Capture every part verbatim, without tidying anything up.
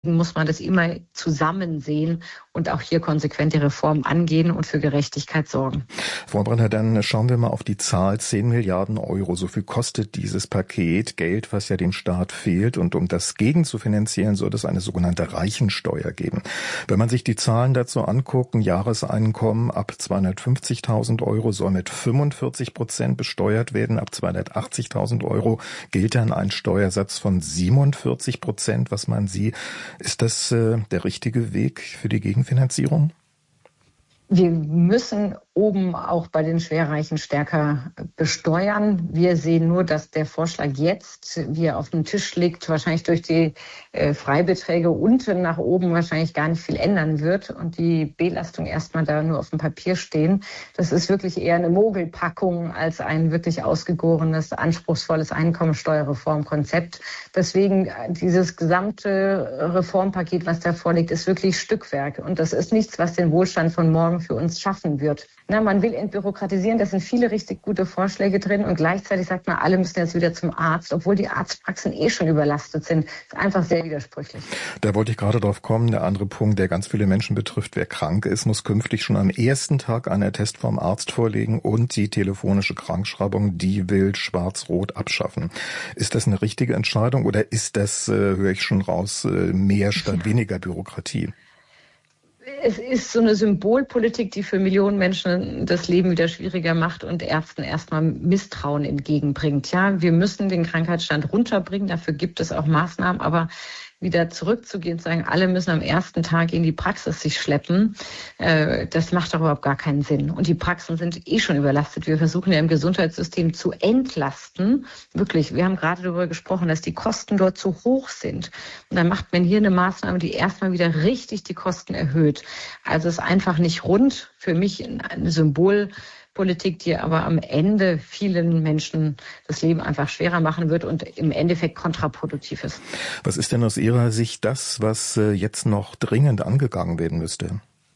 muss man das immer zusammen sehen und auch hier konsequent die Reform angehen und für Gerechtigkeit sorgen. Frau Brenner, dann schauen wir mal auf die Zahl. zehn Milliarden Euro, so viel kostet dieses Paket. Geld, was ja dem Staat fehlt. Und um das gegen zu finanzieren, soll es eine sogenannte Reichensteuer geben. Wenn man sich die Zahlen dazu anguckt, ein Jahreseinkommen ab zweihundertfünfzigtausend Euro soll mit fünfundvierzig Prozent besteuert werden. Ab zweihundertachtzigtausend Euro gilt dann ein Steuersatz von siebenundvierzig Prozent. Was meinen Sie? Ist das äh, der richtige Weg für die Gegenfinanzierung? Wir müssen oben auch bei den Schwerreichen stärker besteuern. Wir sehen nur, dass der Vorschlag jetzt, wie er auf dem Tisch liegt, wahrscheinlich durch die äh, Freibeträge unten nach oben wahrscheinlich gar nicht viel ändern wird und die Belastung erstmal da nur auf dem Papier stehen. Das ist wirklich eher eine Mogelpackung als ein wirklich ausgegorenes, anspruchsvolles Einkommensteuerreformkonzept. Deswegen dieses gesamte Reformpaket, was da vorliegt, ist wirklich Stückwerk. Und das ist nichts, was den Wohlstand von morgen für uns schaffen wird. Na, man will entbürokratisieren, da sind viele richtig gute Vorschläge drin und gleichzeitig sagt man, alle müssen jetzt wieder zum Arzt, obwohl die Arztpraxen eh schon überlastet sind. Das ist einfach sehr widersprüchlich. Da wollte ich gerade drauf kommen. Der andere Punkt, der ganz viele Menschen betrifft, wer krank ist, muss künftig schon am ersten Tag einen Attest vom Arzt vorlegen und die telefonische Krankschreibung, die will Schwarz-Rot abschaffen. Ist das eine richtige Entscheidung oder ist das, äh, höre ich schon raus, äh, mehr statt weniger Bürokratie? Es ist so eine Symbolpolitik, die für Millionen Menschen das Leben wieder schwieriger macht und Ärzten erstmal Misstrauen entgegenbringt. Ja, wir müssen den Krankheitsstand runterbringen, dafür gibt es auch Maßnahmen, aber wieder zurückzugehen, zu sagen, alle müssen am ersten Tag in die Praxis sich schleppen, äh, das macht doch überhaupt gar keinen Sinn. Und die Praxen sind eh schon überlastet. Wir versuchen ja im Gesundheitssystem zu entlasten. Wirklich, wir haben gerade darüber gesprochen, dass die Kosten dort zu hoch sind. Und dann macht man hier eine Maßnahme, die erstmal wieder richtig die Kosten erhöht. Also es ist einfach nicht rund. Für mich eine Symbol Politik, die aber am Ende vielen Menschen das Leben einfach schwerer machen wird und im Endeffekt kontraproduktiv ist. Was ist denn aus Ihrer Sicht das, was jetzt noch dringend angegangen werden müsste?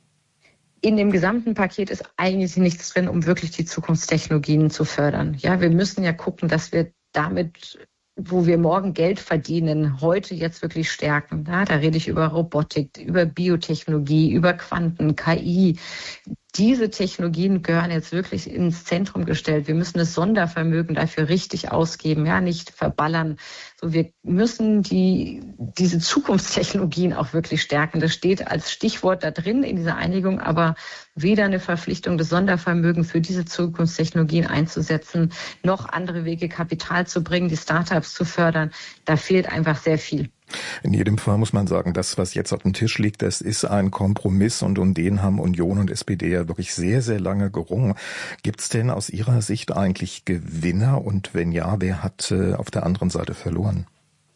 In dem gesamten Paket ist eigentlich nichts drin, um wirklich die Zukunftstechnologien zu fördern. Ja, wir müssen ja gucken, dass wir damit, wo wir morgen Geld verdienen, heute jetzt wirklich stärken. Ja, da rede ich über Robotik, über Biotechnologie, über Quanten, K I. Diese Technologien gehören jetzt wirklich ins Zentrum gestellt. Wir müssen das Sondervermögen dafür richtig ausgeben, ja, nicht verballern. So, wir müssen die, diese Zukunftstechnologien auch wirklich stärken. Das steht als Stichwort da drin in dieser Einigung, aber weder eine Verpflichtung, das Sondervermögen für diese Zukunftstechnologien einzusetzen, noch andere Wege, Kapital zu bringen, die Startups zu fördern. Da fehlt einfach sehr viel. In jedem Fall muss man sagen, das, was jetzt auf dem Tisch liegt, das ist ein Kompromiss und um den haben Union und S P D ja wirklich sehr, sehr lange gerungen. Gibt es denn aus Ihrer Sicht eigentlich Gewinner und wenn ja, wer hat äh, auf der anderen Seite verloren?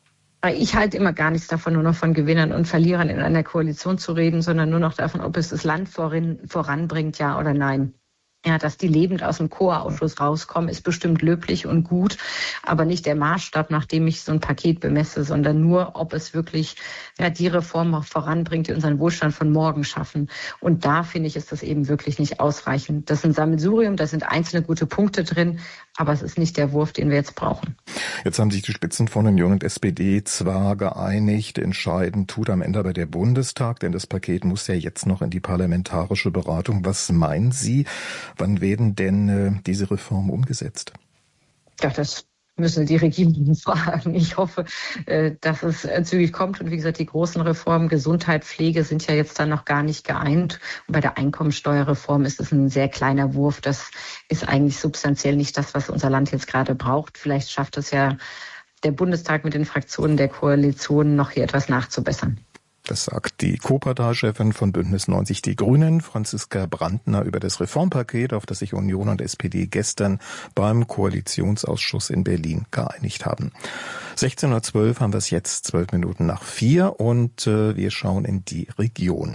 Ich halte immer gar nichts davon, nur noch von Gewinnern und Verlierern in einer Koalition zu reden, sondern nur noch davon, ob es das Land vorin, voranbringt, ja oder nein. Ja, dass die lebend aus dem C O A-Ausschuss rauskommen, ist bestimmt löblich und gut, aber nicht der Maßstab, nach dem ich so ein Paket bemesse, sondern nur, ob es wirklich ja, die Reform auch voranbringt, die unseren Wohlstand von morgen schaffen. Und da finde ich, ist das eben wirklich nicht ausreichend. Das ist ein Sammelsurium, da sind einzelne gute Punkte drin, aber es ist nicht der Wurf, den wir jetzt brauchen. Jetzt haben sich die Spitzen von Union und S P D zwar geeinigt, entscheidend tut am Ende aber der Bundestag, denn das Paket muss ja jetzt noch in die parlamentarische Beratung. Was meinen Sie? Wann werden denn äh, diese Reformen umgesetzt? Ja, das müssen die Regierungen fragen. Ich hoffe, äh, dass es äh, zügig kommt. Und wie gesagt, die großen Reformen, Gesundheit, Pflege sind ja jetzt dann noch gar nicht geeint. Und bei der Einkommensteuerreform ist es ein sehr kleiner Wurf. Das ist eigentlich substanziell nicht das, was unser Land jetzt gerade braucht. Vielleicht schafft es ja der Bundestag mit den Fraktionen der Koalition noch hier etwas nachzubessern. Das sagt die Co-Parteichefin von Bündnis neunzig Die Grünen, Franziska Brandner, über das Reformpaket, auf das sich Union und S P D gestern beim Koalitionsausschuss in Berlin geeinigt haben. sechzehn Uhr zwölf haben wir es jetzt, zwölf Minuten nach vier und äh, wir schauen in die Region.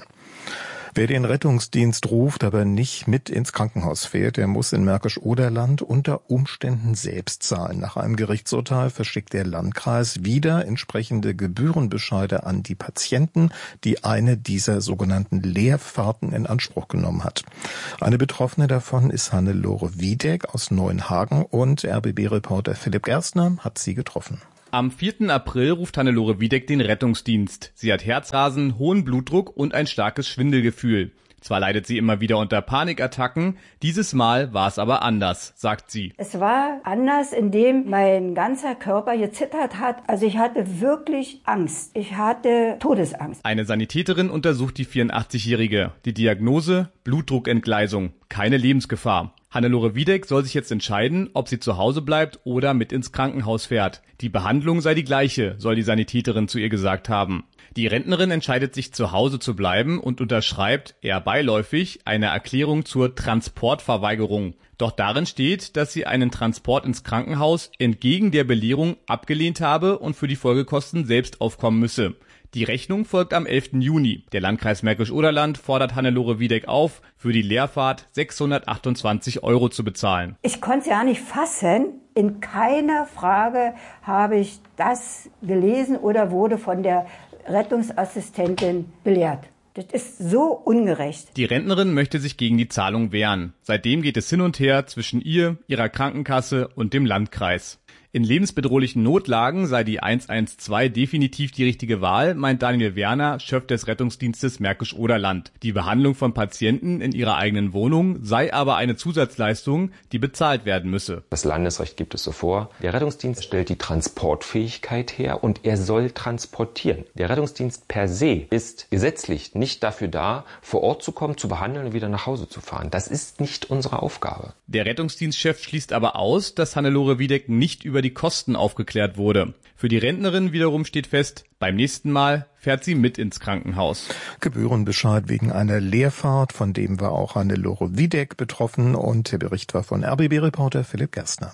Wer den Rettungsdienst ruft, aber nicht mit ins Krankenhaus fährt, der muss in Märkisch-Oderland unter Umständen selbst zahlen. Nach einem Gerichtsurteil verschickt der Landkreis wieder entsprechende Gebührenbescheide an die Patienten, die eine dieser sogenannten Leerfahrten in Anspruch genommen hat. Eine Betroffene davon ist Hannelore Wiedeck aus Neuenhagen und R B B-Reporter Philipp Gerstner hat sie getroffen. Am vierten April ruft Hannelore Wiedeck den Rettungsdienst. Sie hat Herzrasen, hohen Blutdruck und ein starkes Schwindelgefühl. Zwar leidet sie immer wieder unter Panikattacken, dieses Mal war es aber anders, sagt sie. Es war anders, indem mein ganzer Körper gezittert hat. Also ich hatte wirklich Angst. Ich hatte Todesangst. Eine Sanitäterin untersucht die vierundachtzigjährige. Die Diagnose: Blutdruckentgleisung. Keine Lebensgefahr. Hannelore Wiedeck soll sich jetzt entscheiden, ob sie zu Hause bleibt oder mit ins Krankenhaus fährt. Die Behandlung sei die gleiche, soll die Sanitäterin zu ihr gesagt haben. Die Rentnerin entscheidet sich, zu Hause zu bleiben und unterschreibt, eher beiläufig, eine Erklärung zur Transportverweigerung. Doch darin steht, dass sie einen Transport ins Krankenhaus entgegen der Belehrung abgelehnt habe und für die Folgekosten selbst aufkommen müsse. Die Rechnung folgt am elften Juni. Der Landkreis Märkisch-Oderland fordert Hannelore Wiedeck auf, für die Leerfahrt sechshundertachtundzwanzig Euro zu bezahlen. Ich konnte es ja nicht fassen. In keiner Frage habe ich das gelesen oder wurde von der Rettungsassistentin belehrt. Das ist so ungerecht. Die Rentnerin möchte sich gegen die Zahlung wehren. Seitdem geht es hin und her zwischen ihr, ihrer Krankenkasse und dem Landkreis. In lebensbedrohlichen Notlagen sei die eins eins zwei definitiv die richtige Wahl, meint Daniel Werner, Chef des Rettungsdienstes Märkisch-Oderland. Die Behandlung von Patienten in ihrer eigenen Wohnung sei aber eine Zusatzleistung, die bezahlt werden müsse. Das Landesrecht gibt es so vor. Der Rettungsdienst stellt die Transportfähigkeit her und er soll transportieren. Der Rettungsdienst per se ist gesetzlich nicht dafür da, vor Ort zu kommen, zu behandeln und wieder nach Hause zu fahren. Das ist nicht unsere Aufgabe. Der Rettungsdienstchef schließt aber aus, dass Hannelore Wiedeck nicht über die Kosten aufgeklärt wurde. Für die Rentnerin wiederum steht fest, beim nächsten Mal fährt sie mit ins Krankenhaus. Gebührenbescheid wegen einer Leerfahrt, von dem war auch Hannelore Wiedeck betroffen, und der Bericht war von R B B-Reporter Philipp Gerstner.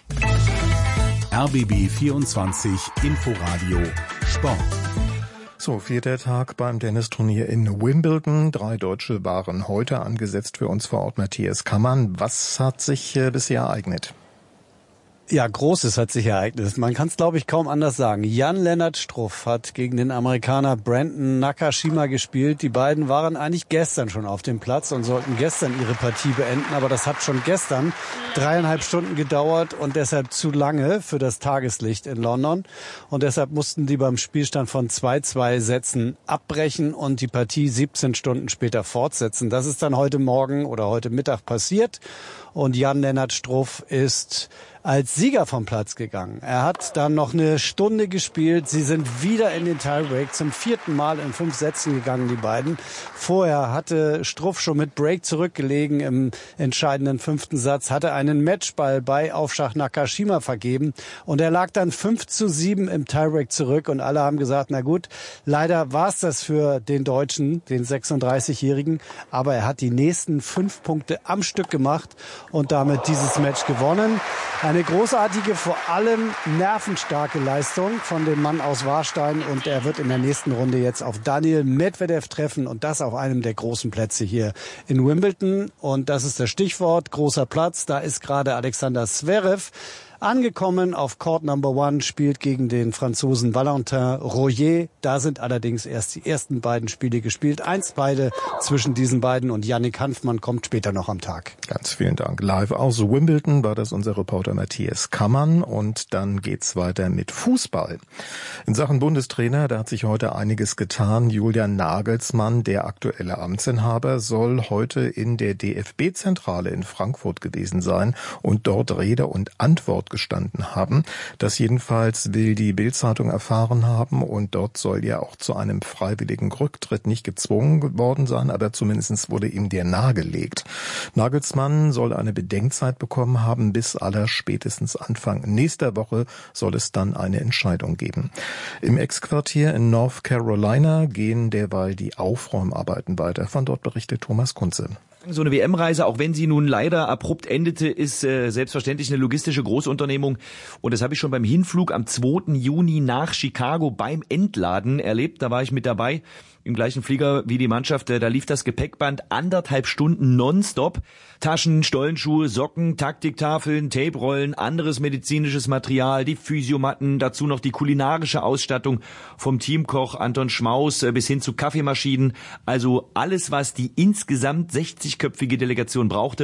R B B vierundzwanzig Inforadio Sport. So, vierter Tag beim Tennisturnier in Wimbledon. Drei Deutsche waren heute angesetzt, für uns vor Ort Matthias Kammann. Was hat sich äh, bisher ereignet? Ja, Großes hat sich ereignet. Man kann es, glaube ich, kaum anders sagen. Jan-Lennart Struff hat gegen den Amerikaner Brandon Nakashima gespielt. Die beiden waren eigentlich gestern schon auf dem Platz und sollten gestern ihre Partie beenden. Aber das hat schon gestern dreieinhalb Stunden gedauert und deshalb zu lange für das Tageslicht in London. Und deshalb mussten die beim Spielstand von zwei zwei Sätzen abbrechen und die Partie siebzehn Stunden später fortsetzen. Das ist dann heute Morgen oder heute Mittag passiert. Und Jan-Lennart Struff ist als Sieger vom Platz gegangen. Er hat dann noch eine Stunde gespielt. Sie sind wieder in den Tiebreak, zum vierten Mal in fünf Sätzen gegangen, die beiden. Vorher hatte Struff schon mit Break zurückgelegen im entscheidenden fünften Satz, hatte einen Matchball bei Aufschlag Nakashima vergeben und er lag dann fünf zu sieben im Tiebreak zurück und alle haben gesagt, na gut, leider war es das für den Deutschen, den sechsunddreißigjährigen, aber er hat die nächsten fünf Punkte am Stück gemacht und damit dieses Match gewonnen. Eine großartige, vor allem nervenstarke Leistung von dem Mann aus Warstein und er wird in der nächsten Runde jetzt auf Daniil Medvedev treffen und das auf einem der großen Plätze hier in Wimbledon und das ist das Stichwort, großer Platz, da ist gerade Alexander Zverev angekommen auf Court Number One, spielt gegen den Franzosen Valentin Royer. Da sind allerdings erst die ersten beiden Spiele gespielt. Eins beide zwischen diesen beiden und Yannick Hanfmann kommt später noch am Tag. Ganz vielen Dank. Live aus Wimbledon war das unser Reporter Matthias Kammann und dann geht's weiter mit Fußball. In Sachen Bundestrainer, da hat sich heute einiges getan. Julian Nagelsmann, der aktuelle Amtsinhaber, soll heute in der D F B-Zentrale in Frankfurt gewesen sein und dort Rede und Antwort gestanden haben. Das jedenfalls will die Bild-Zeitung erfahren haben und dort soll ja auch zu einem freiwilligen Rücktritt nicht gezwungen worden sein, aber zumindest wurde ihm der nahegelegt. Nagelsmann soll eine Bedenkzeit bekommen haben, bis allerspätestens Anfang nächster Woche soll es dann eine Entscheidung geben. Im Ex-Quartier in North Carolina gehen derweil die Aufräumarbeiten weiter. Von dort berichtet Thomas Kunze. So eine W M-Reise, auch wenn sie nun leider abrupt endete, ist äh, selbstverständlich eine logistische Großunternehmung. Und das habe ich schon beim Hinflug am zweiten Juni nach Chicago beim Entladen erlebt. Da war ich mit dabei, im gleichen Flieger wie die Mannschaft. Da lief das Gepäckband anderthalb Stunden nonstop. Taschen, Stollenschuhe, Socken, Taktiktafeln, Tape-Rollen, anderes medizinisches Material, die Physiomatten, dazu noch die kulinarische Ausstattung vom Teamkoch Anton Schmaus bis hin zu Kaffeemaschinen. Also alles, was die insgesamt sechzigköpfige Delegation brauchte.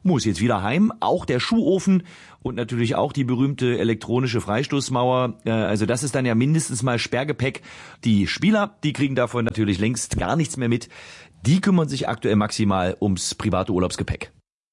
muss jetzt wieder heim. Auch der Schuhofen und natürlich auch die berühmte elektronische Freistoßmauer. Also das ist dann ja mindestens mal Sperrgepäck. Die Spieler, die kriegen davon natürlich längst gar nichts mehr mit. Die kümmern sich aktuell maximal ums private Urlaubsgepäck.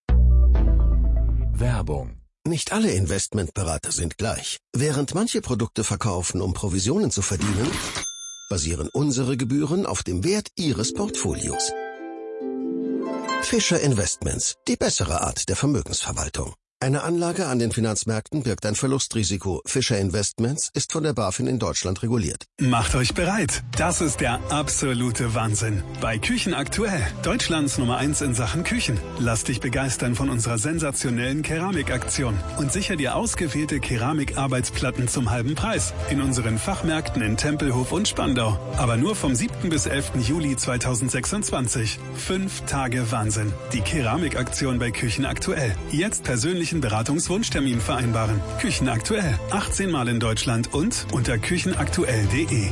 Werbung. Nicht alle Investmentberater sind gleich. Während manche Produkte verkaufen, um Provisionen zu verdienen, basieren unsere Gebühren auf dem Wert Ihres Portfolios. Fischer Investments, die bessere Art der Vermögensverwaltung. Eine Anlage an den Finanzmärkten birgt ein Verlustrisiko. Fischer Investments ist von der BaFin in Deutschland reguliert. Macht euch bereit. Das ist der absolute Wahnsinn. Bei Küchen aktuell. Deutschlands Nummer eins in Sachen Küchen. Lass dich begeistern von unserer sensationellen Keramikaktion und sicher dir ausgewählte Keramikarbeitsplatten zum halben Preis. In unseren Fachmärkten in Tempelhof und Spandau. Aber nur vom siebten bis elften Juli zweitausendsechsundzwanzig. Fünf Tage Wahnsinn. Die Keramikaktion bei Küchen aktuell. Jetzt persönlich Beratungswunschtermin vereinbaren. Küchen aktuell. achtzehn Mal in Deutschland und unter küchenaktuell punkt de.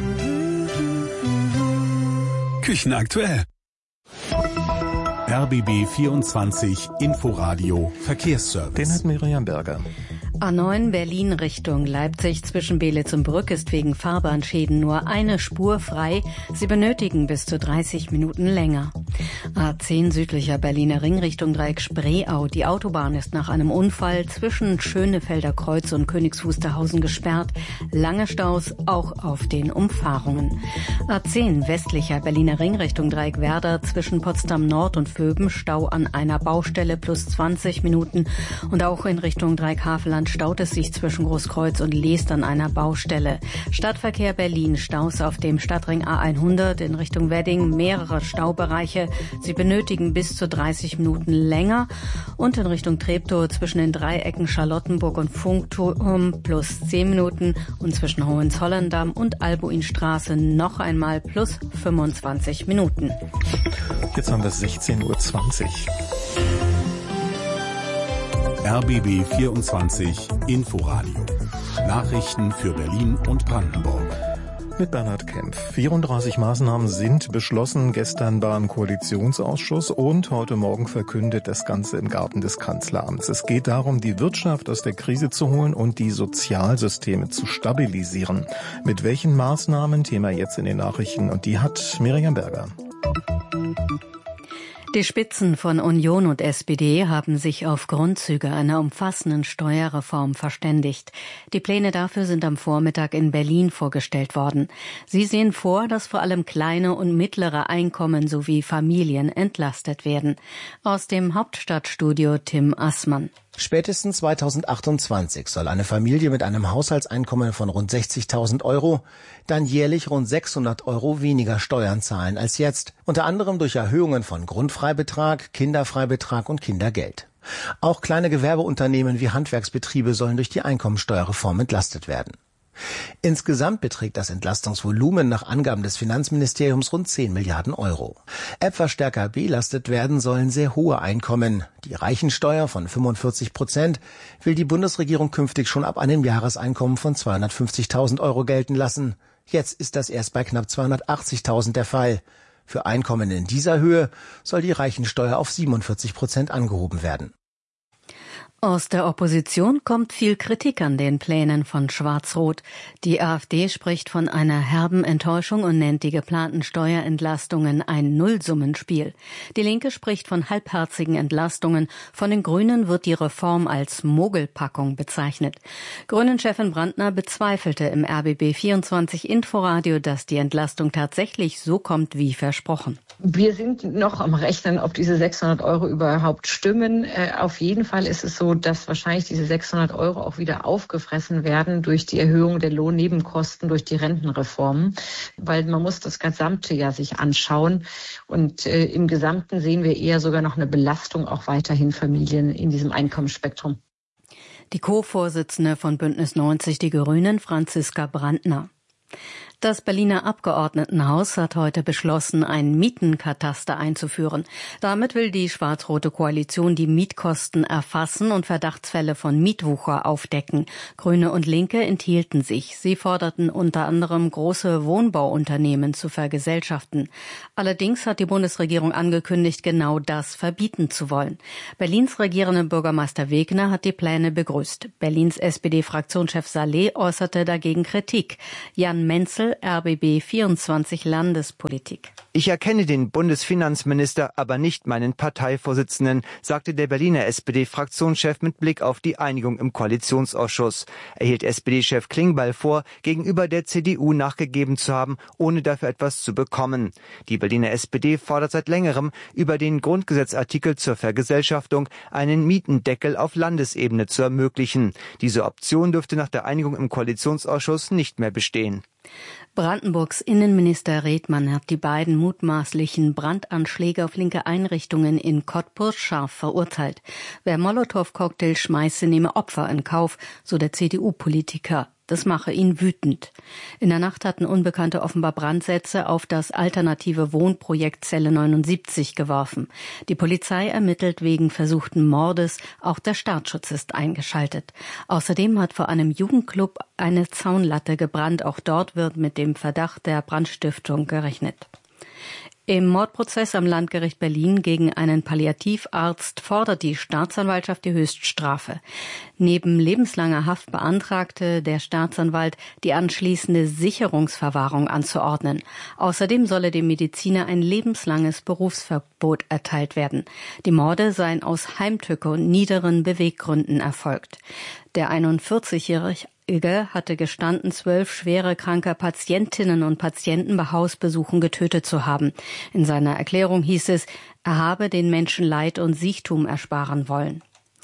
Küchen aktuell. R B B vierundzwanzig Inforadio Verkehrsservice. Den hat Miriam Berger. A neun Berlin Richtung Leipzig zwischen Beelitz und Brück ist wegen Fahrbahnschäden nur eine Spur frei. Sie benötigen bis zu dreißig Minuten länger. A zehn südlicher Berliner Ring Richtung Dreieck Spreeau. Die Autobahn ist nach einem Unfall zwischen Schönefelder Kreuz und Königs Wusterhausen gesperrt. Lange Staus auch auf den Umfahrungen. A zehn westlicher Berliner Ring Richtung Dreieck Werder zwischen Potsdam Nord und Vöben. Stau an einer Baustelle plus zwanzig Minuten. Und auch in Richtung Dreieck Havelland staut es sich zwischen Großkreuz und Leest an einer Baustelle. Stadtverkehr Berlin, Staus auf dem Stadtring A hundert in Richtung Wedding, mehrere Staubereiche. Sie benötigen bis zu dreißig Minuten länger. Und in Richtung Treptow zwischen den Dreiecken Charlottenburg und Funkturm plus zehn Minuten und zwischen Hohenzollern-Damm und Albuinstraße noch einmal plus fünfundzwanzig Minuten. Jetzt haben wir sechzehn Uhr zwanzig. R B B vierundzwanzig Inforadio. Nachrichten für Berlin und Brandenburg. Mit Bernhard Kempf. vierunddreißig Maßnahmen sind beschlossen gestern beim Koalitionsausschuss und heute Morgen verkündet das Ganze im Garten des Kanzleramts. Es geht darum, die Wirtschaft aus der Krise zu holen und die Sozialsysteme zu stabilisieren. Mit welchen Maßnahmen? Thema jetzt in den Nachrichten und die hat Miriam Berger. Die Spitzen von Union und S P D haben sich auf Grundzüge einer umfassenden Steuerreform verständigt. Die Pläne dafür sind am Vormittag in Berlin vorgestellt worden. Sie sehen vor, dass vor allem kleine und mittlere Einkommen sowie Familien entlastet werden. Aus dem Hauptstadtstudio Tim Assmann. Spätestens zweitausendachtundzwanzig soll eine Familie mit einem Haushaltseinkommen von rund sechzigtausend Euro dann jährlich rund sechshundert Euro weniger Steuern zahlen als jetzt, unter anderem durch Erhöhungen von Grundfreibetrag, Kinderfreibetrag und Kindergeld. Auch kleine Gewerbeunternehmen wie Handwerksbetriebe sollen durch die Einkommensteuerreform entlastet werden. Insgesamt beträgt das Entlastungsvolumen nach Angaben des Finanzministeriums rund zehn Milliarden Euro. Etwas stärker belastet werden sollen sehr hohe Einkommen. Die Reichensteuer von fünfundvierzig Prozent will die Bundesregierung künftig schon ab einem Jahreseinkommen von zweihundertfünfzigtausend Euro gelten lassen. Jetzt ist das erst bei knapp zweihundertachtzigtausend der Fall. Für Einkommen in dieser Höhe soll die Reichensteuer auf siebenundvierzig Prozent angehoben werden. Aus der Opposition kommt viel Kritik an den Plänen von Schwarz-Rot. Die AfD spricht von einer herben Enttäuschung und nennt die geplanten Steuerentlastungen ein Nullsummenspiel. Die Linke spricht von halbherzigen Entlastungen. Von den Grünen wird die Reform als Mogelpackung bezeichnet. Grünen-Chefin Brandner bezweifelte im R B B vierundzwanzig Inforadio, dass die Entlastung tatsächlich so kommt wie versprochen. Wir sind noch am Rechnen, ob diese sechshundert Euro überhaupt stimmen. Äh, auf jeden Fall ist es so, dass wahrscheinlich diese sechshundert Euro auch wieder aufgefressen werden durch die Erhöhung der Lohnnebenkosten, durch die Rentenreformen, weil man muss das gesamte Jahr sich anschauen und äh, im Gesamten sehen wir eher sogar noch eine Belastung auch weiterhin Familien in diesem Einkommensspektrum. Die Co-Vorsitzende von Bündnis neunzig Die Grünen, Franziska Brandner. Das Berliner Abgeordnetenhaus hat heute beschlossen, ein Mietenkataster einzuführen. Damit will die schwarz-rote Koalition die Mietkosten erfassen und Verdachtsfälle von Mietwucher aufdecken. Grüne und Linke enthielten sich. Sie forderten unter anderem, große Wohnbauunternehmen zu vergesellschaften. Allerdings hat die Bundesregierung angekündigt, genau das verbieten zu wollen. Berlins regierender Bürgermeister Wegner hat die Pläne begrüßt. Berlins S P D-Fraktionschef Saleh äußerte dagegen Kritik. Jan Menzel, R B B vierundzwanzig Landespolitik. Ich erkenne den Bundesfinanzminister, aber nicht meinen Parteivorsitzenden, sagte der Berliner S P D-Fraktionschef mit Blick auf die Einigung im Koalitionsausschuss. Er hielt S P D-Chef Klingbeil vor, gegenüber der C D U nachgegeben zu haben, ohne dafür etwas zu bekommen. Die Berliner S P D fordert seit längerem, über den Grundgesetzartikel zur Vergesellschaftung einen Mietendeckel auf Landesebene zu ermöglichen. Diese Option dürfte nach der Einigung im Koalitionsausschuss nicht mehr bestehen. Brandenburgs Innenminister Redmann hat die beiden mutmaßlichen Brandanschläge auf linke Einrichtungen in Cottbus scharf verurteilt. Wer Molotow-Cocktail schmeiße, nehme Opfer in Kauf, so der C D U-Politiker. Das mache ihn wütend. In der Nacht hatten Unbekannte offenbar Brandsätze auf das alternative Wohnprojekt Zelle neunundsiebzig geworfen. Die Polizei ermittelt wegen versuchten Mordes. Auch der Staatsschutz ist eingeschaltet. Außerdem hat vor einem Jugendclub eine Zaunlatte gebrannt. Auch dort wird mit dem Verdacht der Brandstiftung gerechnet. Im Mordprozess am Landgericht Berlin gegen einen Palliativarzt fordert die Staatsanwaltschaft die Höchststrafe. Neben lebenslanger Haft beantragte der Staatsanwalt, die anschließende Sicherungsverwahrung anzuordnen. Außerdem solle dem Mediziner ein lebenslanges Berufsverbot erteilt werden. Die Morde seien aus Heimtücke und niederen Beweggründen erfolgt. Der einundvierzigjährige hatte gestanden, zwölf schwere kranke Patientinnen und Patienten bei Hausbesuchen getötet zu haben. In seiner Erklärung hieß es, er habe den Menschen Leid und Siechtum ersparen wollen.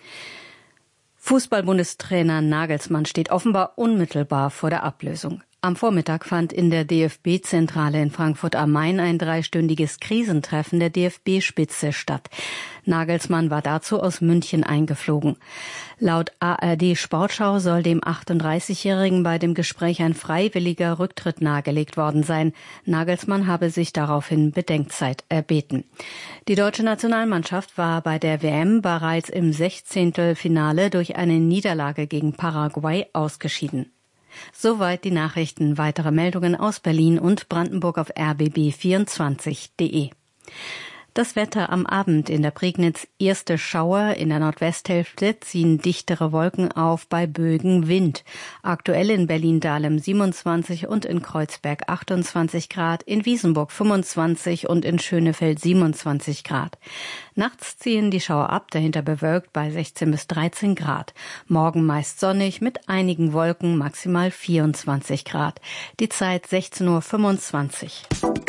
Fußball-Bundestrainer Nagelsmann steht offenbar unmittelbar vor der Ablösung. Am Vormittag fand in der D F B-Zentrale in Frankfurt am Main ein dreistündiges Krisentreffen der D F B-Spitze statt. Nagelsmann war dazu aus München eingeflogen. Laut A R D-Sportschau soll dem achtunddreißigjährigen bei dem Gespräch ein freiwilliger Rücktritt nahegelegt worden sein. Nagelsmann habe sich daraufhin Bedenkzeit erbeten. Die deutsche Nationalmannschaft war bei der W M bereits im Sechzehntelfinale durch eine Niederlage gegen Paraguay ausgeschieden. Soweit die Nachrichten. Weitere Meldungen aus Berlin und Brandenburg auf r b b vierundzwanzig punkt de. Das Wetter am Abend in der Prignitz: erste Schauer, in der Nordwesthälfte ziehen dichtere Wolken auf bei Bögen Wind. Aktuell in Berlin-Dahlem siebenundzwanzig und in Kreuzberg achtundzwanzig Grad, in Wiesenburg fünfundzwanzig und in Schönefeld siebenundzwanzig Grad. Nachts ziehen die Schauer ab, dahinter bewölkt bei sechzehn bis dreizehn Grad. Morgen meist sonnig mit einigen Wolken, maximal vierundzwanzig Grad. Die Zeit sechzehn Uhr fünfundzwanzig.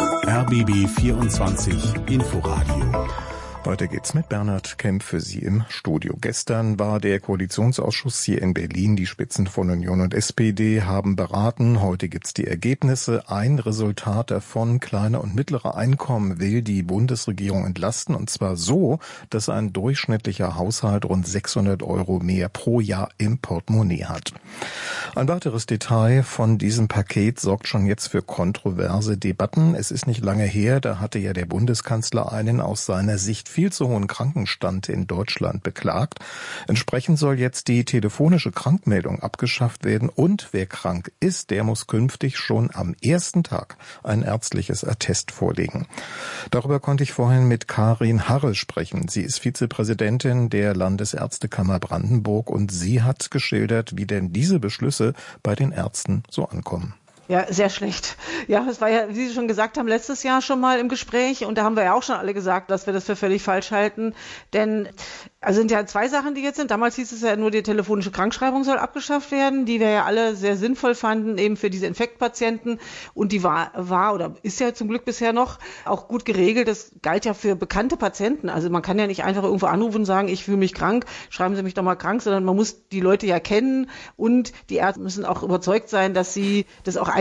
R B B vierundzwanzig Inforadio. Weiter geht's mit Bernhard Kemp für Sie im Studio. Gestern war der Koalitionsausschuss hier in Berlin. Die Spitzen von Union und S P D haben beraten. Heute gibt's die Ergebnisse. Ein Resultat davon: kleine und mittlere Einkommen will die Bundesregierung entlasten. Und zwar so, dass ein durchschnittlicher Haushalt rund sechshundert Euro mehr pro Jahr im Portemonnaie hat. Ein weiteres Detail von diesem Paket sorgt schon jetzt für kontroverse Debatten. Es ist nicht lange her, da hatte ja der Bundeskanzler einen aus seiner Sicht viel zu hohen Krankenstand in Deutschland beklagt. Entsprechend soll jetzt die telefonische Krankmeldung abgeschafft werden und wer krank ist, der muss künftig schon am ersten Tag ein ärztliches Attest vorlegen. Darüber konnte ich vorhin mit Karin Harre sprechen. Sie ist Vizepräsidentin der Landesärztekammer Brandenburg und sie hat geschildert, wie denn diese Beschlüsse bei den Ärzten so ankommen. Ja, sehr schlecht. Ja, es war ja, wie Sie schon gesagt haben, letztes Jahr schon mal im Gespräch und da haben wir ja auch schon alle gesagt, dass wir das für völlig falsch halten, denn also sind ja zwei Sachen, die jetzt sind. Damals hieß es ja nur, die telefonische Krankschreibung soll abgeschafft werden, die wir ja alle sehr sinnvoll fanden, eben für diese Infektpatienten, und die war, war oder ist ja zum Glück bisher noch auch gut geregelt. Das galt ja für bekannte Patienten. Also man kann ja nicht einfach irgendwo anrufen und sagen, ich fühle mich krank, schreiben Sie mich doch mal krank, sondern man muss die Leute ja kennen und die Ärzte müssen auch überzeugt sein, dass sie das auch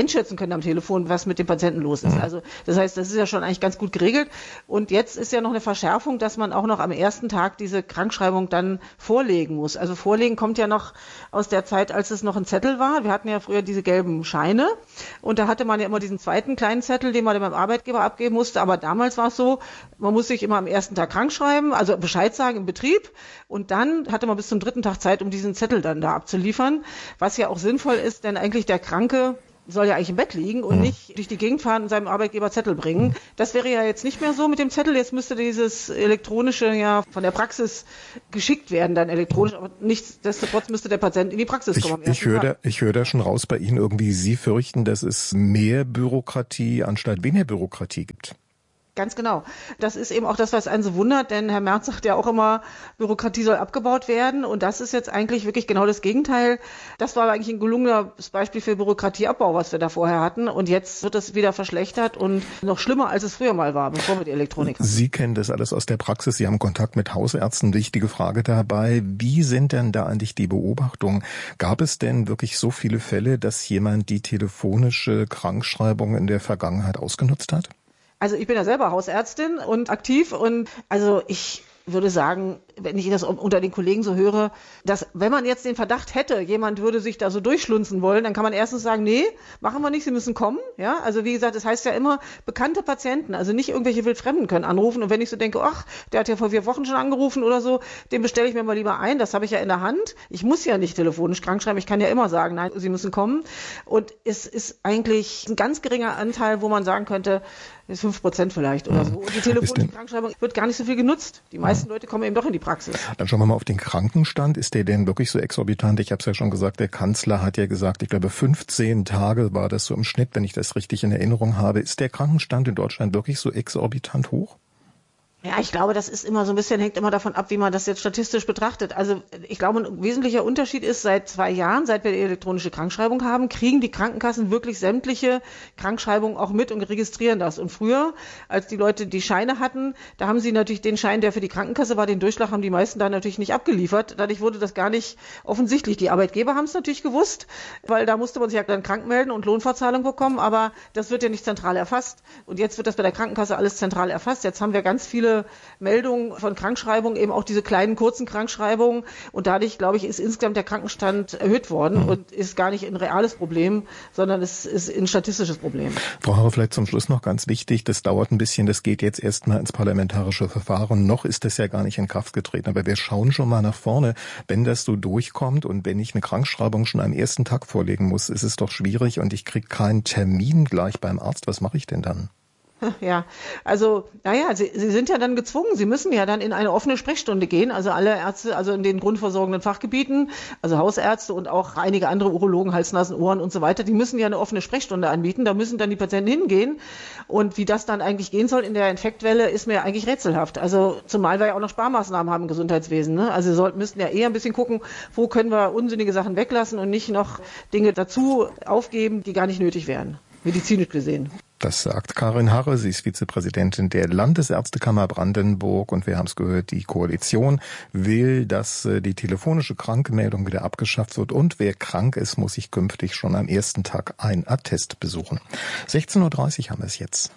einschätzen können am Telefon, was mit dem Patienten los ist. Also das heißt, das ist ja schon eigentlich ganz gut geregelt. Und jetzt ist ja noch eine Verschärfung, dass man auch noch am ersten Tag diese Krankschreibung dann vorlegen muss. Also vorlegen kommt ja noch aus der Zeit, als es noch ein Zettel war. Wir hatten ja früher diese gelben Scheine und da hatte man ja immer diesen zweiten kleinen Zettel, den man beim Arbeitgeber abgeben musste. Aber damals war es so, man muss sich immer am ersten Tag krank schreiben, also Bescheid sagen im Betrieb und dann hatte man bis zum dritten Tag Zeit, um diesen Zettel dann da abzuliefern, was ja auch sinnvoll ist, denn eigentlich der Kranke soll ja eigentlich im Bett liegen und nicht durch die Gegend fahren und seinem Arbeitgeber Zettel bringen. Das wäre ja jetzt nicht mehr so mit dem Zettel. Jetzt müsste dieses elektronische ja von der Praxis geschickt werden, dann elektronisch. Aber nichtsdestotrotz müsste der Patient in die Praxis kommen. Ich, ich höre da, ich höre da schon raus bei Ihnen irgendwie, Sie fürchten, dass es mehr Bürokratie anstatt weniger Bürokratie gibt. Ganz genau. Das ist eben auch das, was einen so wundert, denn Herr Merz sagt ja auch immer, Bürokratie soll abgebaut werden und das ist jetzt eigentlich wirklich genau das Gegenteil. Das war eigentlich ein gelungenes Beispiel für Bürokratieabbau, was wir da vorher hatten und jetzt wird es wieder verschlechtert und noch schlimmer, als es früher mal war, bevor wir die Elektronik hatten. Sie kennen das alles aus der Praxis, Sie haben Kontakt mit Hausärzten. Wichtige Frage dabei, wie sind denn da eigentlich die Beobachtungen? Gab es denn wirklich so viele Fälle, dass jemand die telefonische Krankschreibung in der Vergangenheit ausgenutzt hat? Also ich bin ja selber Hausärztin und aktiv und also ich würde sagen, wenn ich das unter den Kollegen so höre, dass wenn man jetzt den Verdacht hätte, jemand würde sich da so durchschlunzen wollen, dann kann man erstens sagen, nee, machen wir nicht, Sie müssen kommen. Ja, also wie gesagt, das heißt ja immer bekannte Patienten, also nicht irgendwelche Wildfremden können anrufen. Und wenn ich so denke, ach, der hat ja vor vier Wochen schon angerufen oder so, den bestelle ich mir mal lieber ein, das habe ich ja in der Hand. Ich muss ja nicht telefonisch krank schreiben, ich kann ja immer sagen, nein, Sie müssen kommen. Und es ist eigentlich ein ganz geringer Anteil, wo man sagen könnte, ist fünf Prozent vielleicht oder so. Und die telefonische Krankschreibung wird gar nicht so viel genutzt. Die meisten Leute kommen eben doch in die Praxis. Dann schauen wir mal auf den Krankenstand. Ist der denn wirklich so exorbitant? Ich habe es ja schon gesagt, der Kanzler hat ja gesagt, ich glaube fünfzehn Tage war das so im Schnitt, wenn ich das richtig in Erinnerung habe. Ist der Krankenstand in Deutschland wirklich so exorbitant hoch? Ja, ich glaube, das ist immer so ein bisschen, hängt immer davon ab, wie man das jetzt statistisch betrachtet. Also ich glaube, ein wesentlicher Unterschied ist, seit zwei Jahren, seit wir die elektronische Krankschreibung haben, kriegen die Krankenkassen wirklich sämtliche Krankschreibungen auch mit und registrieren das. Und früher, als die Leute die Scheine hatten, da haben sie natürlich den Schein, der für die Krankenkasse war, den Durchschlag haben die meisten da natürlich nicht abgeliefert. Dadurch wurde das gar nicht offensichtlich. Die Arbeitgeber haben es natürlich gewusst, weil da musste man sich ja dann krank melden und Lohnfortzahlung bekommen, aber das wird ja nicht zentral erfasst. Und jetzt wird das bei der Krankenkasse alles zentral erfasst. Jetzt haben wir ganz viele Meldungen von Krankschreibungen, eben auch diese kleinen, kurzen Krankschreibungen. Und dadurch, glaube ich, ist insgesamt der Krankenstand erhöht worden mhm. und ist gar nicht ein reales Problem, sondern es ist ein statistisches Problem. Frau Harre, vielleicht zum Schluss noch ganz wichtig, das dauert ein bisschen, das geht jetzt erstmal ins parlamentarische Verfahren. Noch ist das ja gar nicht in Kraft getreten, aber wir schauen schon mal nach vorne. Wenn das so durchkommt und wenn ich eine Krankschreibung schon am ersten Tag vorlegen muss, ist es doch schwierig und ich kriege keinen Termin gleich beim Arzt. Was mache ich denn dann? Ja, also, naja, Sie, Sie sind ja dann gezwungen, Sie müssen ja dann in eine offene Sprechstunde gehen, also alle Ärzte, also in den grundversorgenden Fachgebieten, also Hausärzte und auch einige andere Urologen, Hals, Nasen, Ohren und so weiter, die müssen ja eine offene Sprechstunde anbieten, da müssen dann die Patienten hingehen und wie das dann eigentlich gehen soll in der Infektwelle, ist mir eigentlich rätselhaft. Also zumal wir ja auch noch Sparmaßnahmen haben im Gesundheitswesen, ne? Also Sie sollten, müssten ja eher ein bisschen gucken, wo können wir unsinnige Sachen weglassen und nicht noch Dinge dazu aufgeben, die gar nicht nötig wären, medizinisch gesehen. Das sagt Karin Harre, sie ist Vizepräsidentin der Landesärztekammer Brandenburg und wir haben es gehört, die Koalition will, dass die telefonische Krankmeldung wieder abgeschafft wird und wer krank ist, muss sich künftig schon am ersten Tag ein Attest besuchen. sechzehn Uhr dreißig haben wir es jetzt.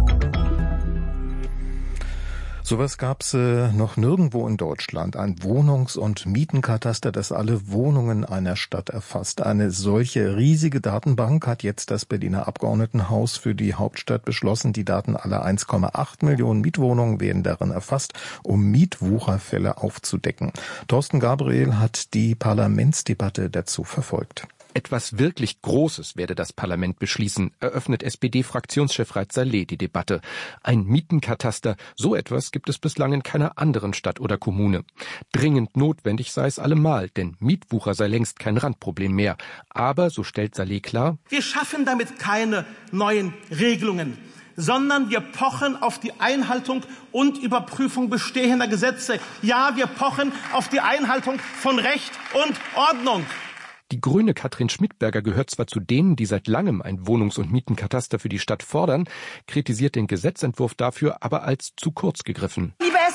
Sowas gab's äh, noch nirgendwo in Deutschland. Ein Wohnungs- und Mietenkataster, das alle Wohnungen einer Stadt erfasst. Eine solche riesige Datenbank hat jetzt das Berliner Abgeordnetenhaus für die Hauptstadt beschlossen. Die Daten aller eins Komma acht Millionen Mietwohnungen werden darin erfasst, um Mietwucherfälle aufzudecken. Thorsten Gabriel hat die Parlamentsdebatte dazu verfolgt. Etwas wirklich Großes werde das Parlament beschließen, eröffnet S P D-Fraktionschef Reit Saleh die Debatte. Ein Mietenkataster, so etwas gibt es bislang in keiner anderen Stadt oder Kommune. Dringend notwendig sei es allemal, denn Mietwucher sei längst kein Randproblem mehr. Aber, so stellt Saleh klar, wir schaffen damit keine neuen Regelungen, sondern wir pochen auf die Einhaltung und Überprüfung bestehender Gesetze. Ja, wir pochen auf die Einhaltung von Recht und Ordnung. Die Grüne Katrin Schmidberger gehört zwar zu denen, die seit langem ein Wohnungs- und Mietenkataster für die Stadt fordern, kritisiert den Gesetzentwurf dafür aber als zu kurz gegriffen. Liebe S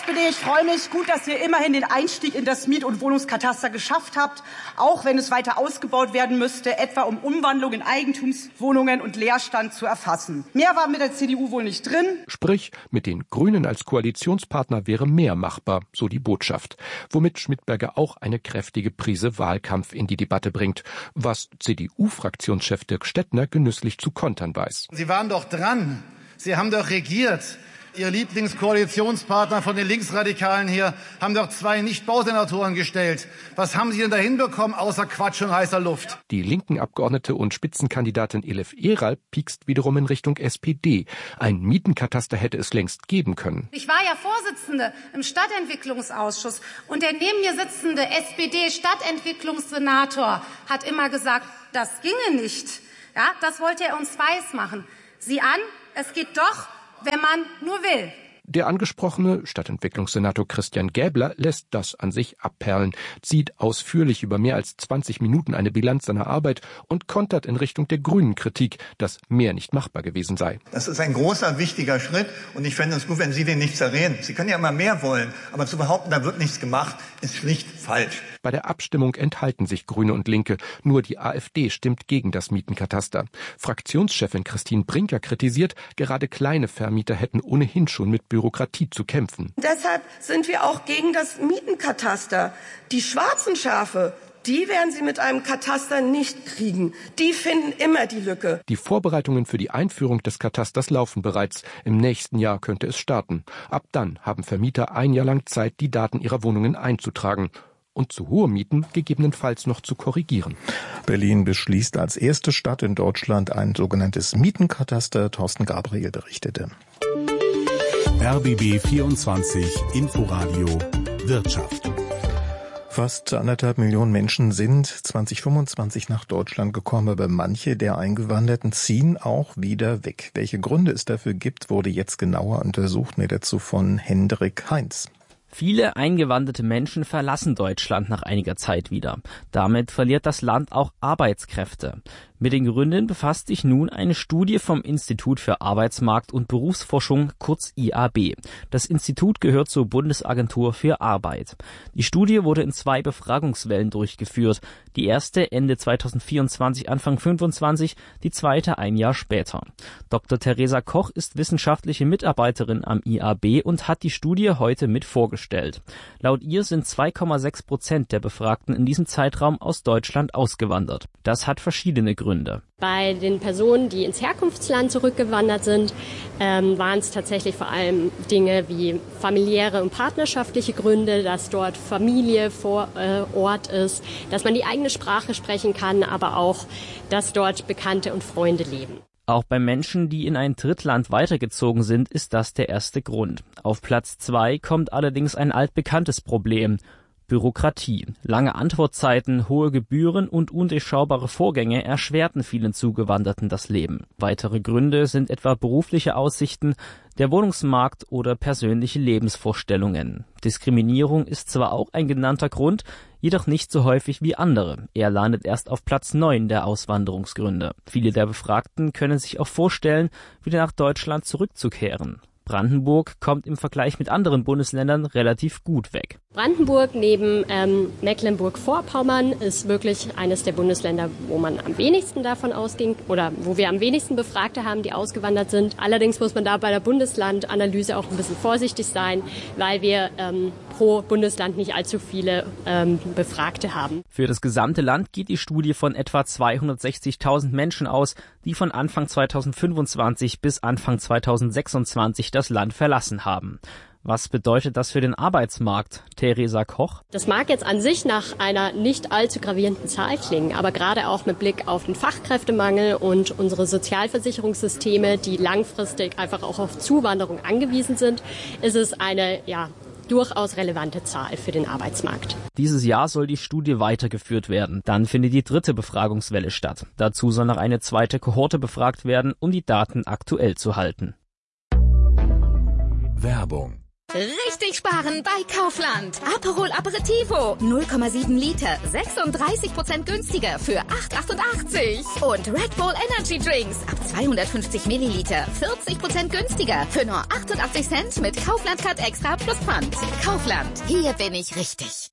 S P D, ich freue mich. Gut, dass ihr immerhin den Einstieg in das Miet- und Wohnungskataster geschafft habt, auch wenn es weiter ausgebaut werden müsste, etwa um Umwandlung in Eigentumswohnungen und Leerstand zu erfassen. Mehr war mit der C D U wohl nicht drin. Sprich, mit den Grünen als Koalitionspartner wäre mehr machbar, so die Botschaft. Womit Schmidberger auch eine kräftige Prise Wahlkampf in die Debatte bringt, was C D U-Fraktionschef Dirk Stettner genüsslich zu kontern weiß. Sie waren doch dran. Sie haben doch regiert. Ihr Lieblingskoalitionspartner von den Linksradikalen hier haben doch zwei Nicht-Bausenatoren gestellt. Was haben Sie denn da hinbekommen, außer Quatsch und heißer Luft? Die linken Abgeordnete und Spitzenkandidatin Elif Eral piekst wiederum in Richtung S P D. Ein Mietenkataster hätte es längst geben können. Ich war ja Vorsitzende im Stadtentwicklungsausschuss und der neben mir sitzende S P D-Stadtentwicklungssenator hat immer gesagt, das ginge nicht. Ja, das wollte er uns weismachen. Sieh an, es geht doch, wenn man nur will. Der angesprochene Stadtentwicklungssenator Christian Gäbler lässt das an sich abperlen, zieht ausführlich über mehr als zwanzig Minuten eine Bilanz seiner Arbeit und kontert in Richtung der grünen Kritik, dass mehr nicht machbar gewesen sei. Das ist ein großer, wichtiger Schritt und ich fände es gut, wenn Sie den nicht zerreden. Sie können ja immer mehr wollen, aber zu behaupten, da wird nichts gemacht, ist schlicht falsch. Bei der Abstimmung enthalten sich Grüne und Linke. Nur die AfD stimmt gegen das Mietenkataster. Fraktionschefin Christine Brinker kritisiert, gerade kleine Vermieter hätten ohnehin schon mit Bürokratie zu kämpfen. Deshalb sind wir auch gegen das Mietenkataster. Die schwarzen Schafe, die werden Sie mit einem Kataster nicht kriegen. Die finden immer die Lücke. Die Vorbereitungen für die Einführung des Katasters laufen bereits. Im nächsten Jahr könnte es starten. Ab dann haben Vermieter ein Jahr lang Zeit, die Daten ihrer Wohnungen einzutragen und zu hohe Mieten gegebenenfalls noch zu korrigieren. Berlin beschließt als erste Stadt in Deutschland ein sogenanntes Mietenkataster. Thorsten Gabriel berichtete. R B B vierundzwanzig Inforadio Wirtschaft. Fast anderthalb Millionen Menschen sind zwanzig fünfundzwanzig nach Deutschland gekommen, aber manche der Eingewanderten ziehen auch wieder weg. Welche Gründe es dafür gibt, wurde jetzt genauer untersucht. Mehr dazu von Hendrik Heinz. Viele eingewanderte Menschen verlassen Deutschland nach einiger Zeit wieder. Damit verliert das Land auch Arbeitskräfte. Mit den Gründen befasst sich nun eine Studie vom Institut für Arbeitsmarkt- und Berufsforschung, kurz I A B. Das Institut gehört zur Bundesagentur für Arbeit. Die Studie wurde in zwei Befragungswellen durchgeführt. Die erste Ende zweitausendvierundzwanzig, Anfang fünfundzwanzig, die zweite ein Jahr später. Doktor Theresa Koch ist wissenschaftliche Mitarbeiterin am I A B und hat die Studie heute mit vorgestellt. Laut ihr sind zwei Komma sechs Prozent der Befragten in diesem Zeitraum aus Deutschland ausgewandert. Das hat verschiedene Gründe. Bei den Personen, die ins Herkunftsland zurückgewandert sind, ähm, waren es tatsächlich vor allem Dinge wie familiäre und partnerschaftliche Gründe, dass dort Familie vor äh, Ort ist, dass man die eigene Sprache sprechen kann, aber auch, dass dort Bekannte und Freunde leben. Auch bei Menschen, die in ein Drittland weitergezogen sind, ist das der erste Grund. Auf Platz zwei kommt allerdings ein altbekanntes Problem: Bürokratie. Lange Antwortzeiten, hohe Gebühren und undurchschaubare Vorgänge erschwerten vielen Zugewanderten das Leben. Weitere Gründe sind etwa berufliche Aussichten, der Wohnungsmarkt oder persönliche Lebensvorstellungen. Diskriminierung ist zwar auch ein genannter Grund, jedoch nicht so häufig wie andere. Er landet erst auf Platz neun der Auswanderungsgründe. Viele der Befragten können sich auch vorstellen, wieder nach Deutschland zurückzukehren. Brandenburg kommt im Vergleich mit anderen Bundesländern relativ gut weg. Brandenburg neben ähm, Mecklenburg-Vorpommern ist wirklich eines der Bundesländer, wo man am wenigsten davon ausging oder wo wir am wenigsten Befragte haben, die ausgewandert sind. Allerdings muss man da bei der Bundeslandanalyse auch ein bisschen vorsichtig sein, weil wir ähm, pro Bundesland nicht allzu viele ähm, Befragte haben. Für das gesamte Land geht die Studie von etwa zweihundertsechzigtausend Menschen aus, die von Anfang zweitausendfünfundzwanzig bis Anfang zweitausendsechsundzwanzig das Land verlassen haben. Was bedeutet das für den Arbeitsmarkt? Theresa Koch. Das mag jetzt an sich nach einer nicht allzu gravierenden Zahl klingen, aber gerade auch mit Blick auf den Fachkräftemangel und unsere Sozialversicherungssysteme, die langfristig einfach auch auf Zuwanderung angewiesen sind, ist es eine, ja, durchaus relevante Zahl für den Arbeitsmarkt. Dieses Jahr soll die Studie weitergeführt werden. Dann findet die dritte Befragungswelle statt. Dazu soll noch eine zweite Kohorte befragt werden, um die Daten aktuell zu halten. Werbung. Richtig sparen bei Kaufland. Aperol Aperitivo, null Komma sieben Liter, sechsunddreißig Prozent günstiger für acht achtundachtzig. Und Red Bull Energy Drinks ab zweihundertfünfzig Milliliter, vierzig Prozent günstiger für nur achtundachtzig Cent mit Kaufland Card Extra plus Pfand. Kaufland, hier bin ich richtig.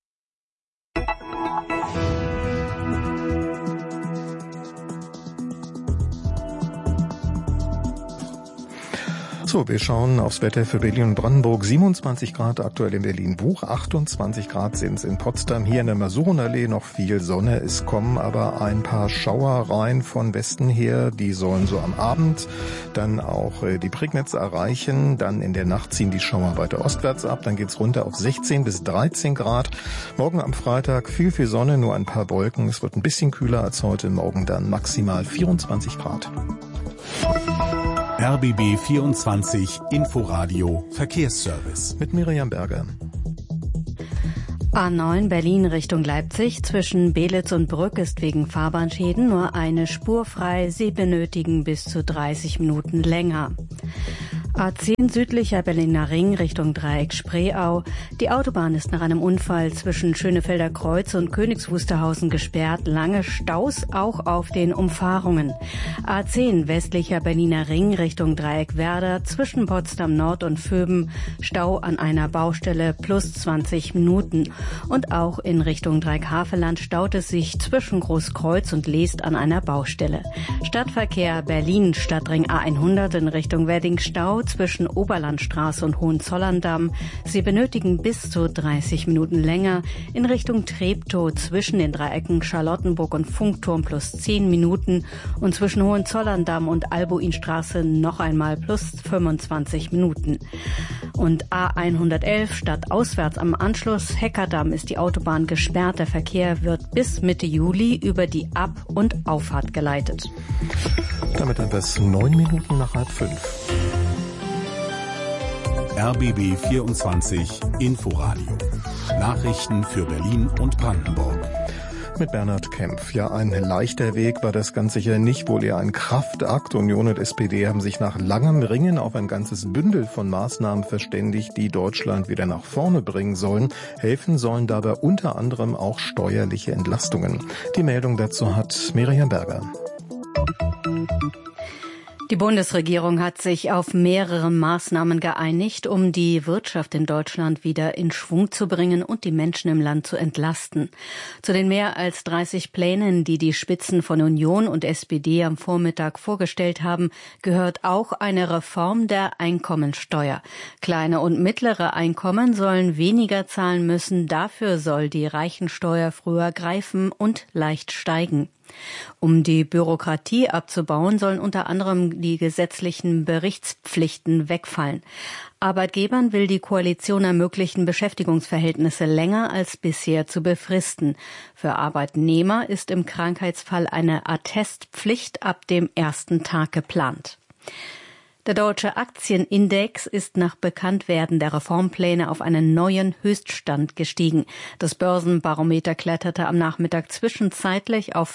So, wir schauen aufs Wetter für Berlin und Brandenburg. siebenundzwanzig Grad aktuell in Berlin-Buch, achtundzwanzig Grad sind es in Potsdam. Hier in der Masurenallee noch viel Sonne. Es kommen aber ein paar Schauer rein von Westen her. Die sollen so am Abend dann auch äh, die Prignitz erreichen. Dann in der Nacht ziehen die Schauer weiter ostwärts ab. Dann geht's runter auf sechzehn bis dreizehn Grad. Morgen am Freitag viel, viel Sonne, nur ein paar Wolken. Es wird ein bisschen kühler als heute. Morgen dann maximal vierundzwanzig Grad. R B B vierundzwanzig Inforadio Verkehrsservice mit Miriam Berger. A neun Berlin Richtung Leipzig zwischen Belitz und Brück ist wegen Fahrbahnschäden nur eine Spur frei. Sie benötigen bis zu dreißig Minuten länger. A zehn südlicher Berliner Ring Richtung Dreieck Spreeau. Die Autobahn ist nach einem Unfall zwischen Schönefelder Kreuz und Königs Wusterhausen gesperrt. Lange Staus auch auf den Umfahrungen. A zehn westlicher Berliner Ring Richtung Dreieck Werder zwischen Potsdam Nord und Vöben. Stau an einer Baustelle plus zwanzig Minuten. Und auch in Richtung Dreieck-Havelland staut es sich zwischen Großkreuz und Leest an einer Baustelle. Stadtverkehr Berlin Stadtring A hundert in Richtung Wedding Stau zwischen Oberlandstraße und Hohenzollern-Damm. Sie benötigen bis zu dreißig Minuten länger. In Richtung Treptow zwischen den Dreiecken Charlottenburg und Funkturm plus zehn Minuten und zwischen Hohenzollern-Damm und Albuinstraße noch einmal plus fünfundzwanzig Minuten. Und A hundertelf stadtauswärts am Anschluss Heckerdamm ist die Autobahn gesperrt. Der Verkehr wird bis Mitte Juli über die Ab- und Auffahrt geleitet. Damit haben wir es neun Minuten nach halb fünf. R B B vierundzwanzig Inforadio. Nachrichten für Berlin und Brandenburg. Mit Bernhard Kempf. Ja, ein leichter Weg war das ganz sicher nicht, wohl eher ein Kraftakt. Union und S P D haben sich nach langem Ringen auf ein ganzes Bündel von Maßnahmen verständigt, die Deutschland wieder nach vorne bringen sollen. Helfen sollen dabei unter anderem auch steuerliche Entlastungen. Die Meldung dazu hat Miriam Berger. Die Bundesregierung hat sich auf mehrere Maßnahmen geeinigt, um die Wirtschaft in Deutschland wieder in Schwung zu bringen und die Menschen im Land zu entlasten. Zu den mehr als dreißig Plänen, die die Spitzen von Union und S P D am Vormittag vorgestellt haben, gehört auch eine Reform der Einkommensteuer. Kleine und mittlere Einkommen sollen weniger zahlen müssen, dafür soll die Reichensteuer früher greifen und leicht steigen. Um die Bürokratie abzubauen, sollen unter anderem die gesetzlichen Berichtspflichten wegfallen. Arbeitgebern will die Koalition ermöglichen, Beschäftigungsverhältnisse länger als bisher zu befristen. Für Arbeitnehmer ist im Krankheitsfall eine Attestpflicht ab dem ersten Tag geplant. Der deutsche Aktienindex ist nach Bekanntwerden der Reformpläne auf einen neuen Höchststand gestiegen. Das Börsenbarometer kletterte am Nachmittag zwischenzeitlich auf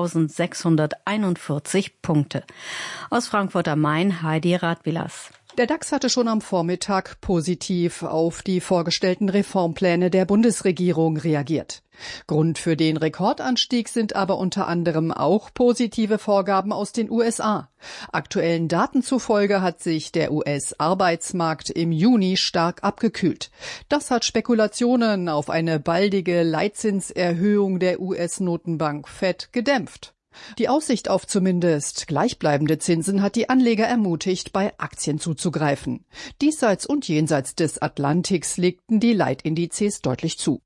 fünftausendsechshunderteinundvierzig Punkte. Aus Frankfurt am Main, Heidi Radwilas. Der DAX hatte schon am Vormittag positiv auf die vorgestellten Reformpläne der Bundesregierung reagiert. Grund für den Rekordanstieg sind aber unter anderem auch positive Vorgaben aus den U S A. Aktuellen Daten zufolge hat sich der U S-Arbeitsmarkt im Juni stark abgekühlt. Das hat Spekulationen auf eine baldige Leitzinserhöhung der U S-Notenbank Fed gedämpft. Die Aussicht auf zumindest gleichbleibende Zinsen hat die Anleger ermutigt, bei Aktien zuzugreifen. Diesseits und jenseits des Atlantiks legten die Leitindizes deutlich zu.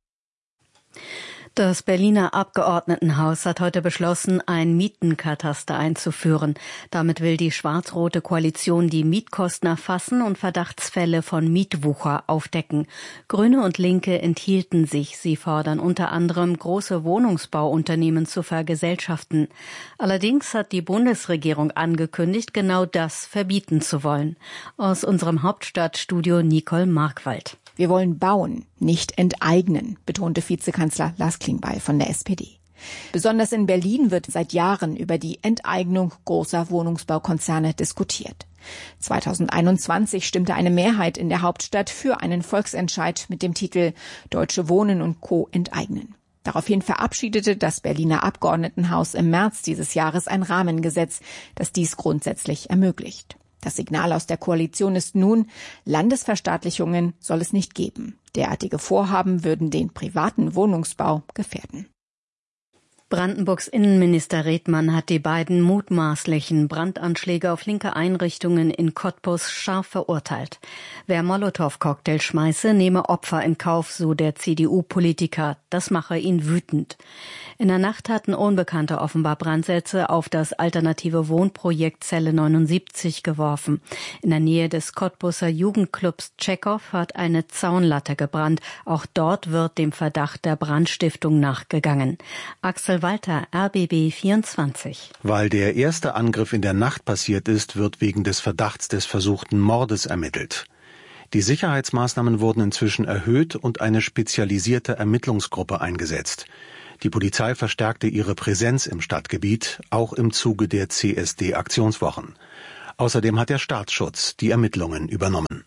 Das Berliner Abgeordnetenhaus hat heute beschlossen, ein Mietenkataster einzuführen. Damit will die schwarz-rote Koalition die Mietkosten erfassen und Verdachtsfälle von Mietwucher aufdecken. Grüne und Linke enthielten sich. Sie fordern unter anderem, große Wohnungsbauunternehmen zu vergesellschaften. Allerdings hat die Bundesregierung angekündigt, genau das verbieten zu wollen. Aus unserem Hauptstadtstudio Nicole Markwald. Wir wollen bauen, nicht enteignen, betonte Vizekanzler Lars Klingbeil von der S P D. Besonders in Berlin wird seit Jahren über die Enteignung großer Wohnungsbaukonzerne diskutiert. zweitausendeinundzwanzig stimmte eine Mehrheit in der Hauptstadt für einen Volksentscheid mit dem Titel Deutsche Wohnen und Co. enteignen. Daraufhin verabschiedete das Berliner Abgeordnetenhaus im März dieses Jahres ein Rahmengesetz, das dies grundsätzlich ermöglicht. Das Signal aus der Koalition ist nun, Landesverstaatlichungen soll es nicht geben. Derartige Vorhaben würden den privaten Wohnungsbau gefährden. Brandenburgs Innenminister Redmann hat die beiden mutmaßlichen Brandanschläge auf linke Einrichtungen in Cottbus scharf verurteilt. Wer Molotow-Cocktail schmeiße, nehme Opfer in Kauf, so der C D U-Politiker. Das mache ihn wütend. In der Nacht hatten Unbekannte offenbar Brandsätze auf das alternative Wohnprojekt Zelle neunundsiebzig geworfen. In der Nähe des Cottbuser Jugendclubs Tschechow hat eine Zaunlatte gebrannt. Auch dort wird dem Verdacht der Brandstiftung nachgegangen. Axel Walter, R B B vierundzwanzig. Weil der erste Angriff in der Nacht passiert ist, wird wegen des Verdachts des versuchten Mordes ermittelt. Die Sicherheitsmaßnahmen wurden inzwischen erhöht und eine spezialisierte Ermittlungsgruppe eingesetzt. Die Polizei verstärkte ihre Präsenz im Stadtgebiet, auch im Zuge der C S D-Aktionswochen. Außerdem hat der Staatsschutz die Ermittlungen übernommen.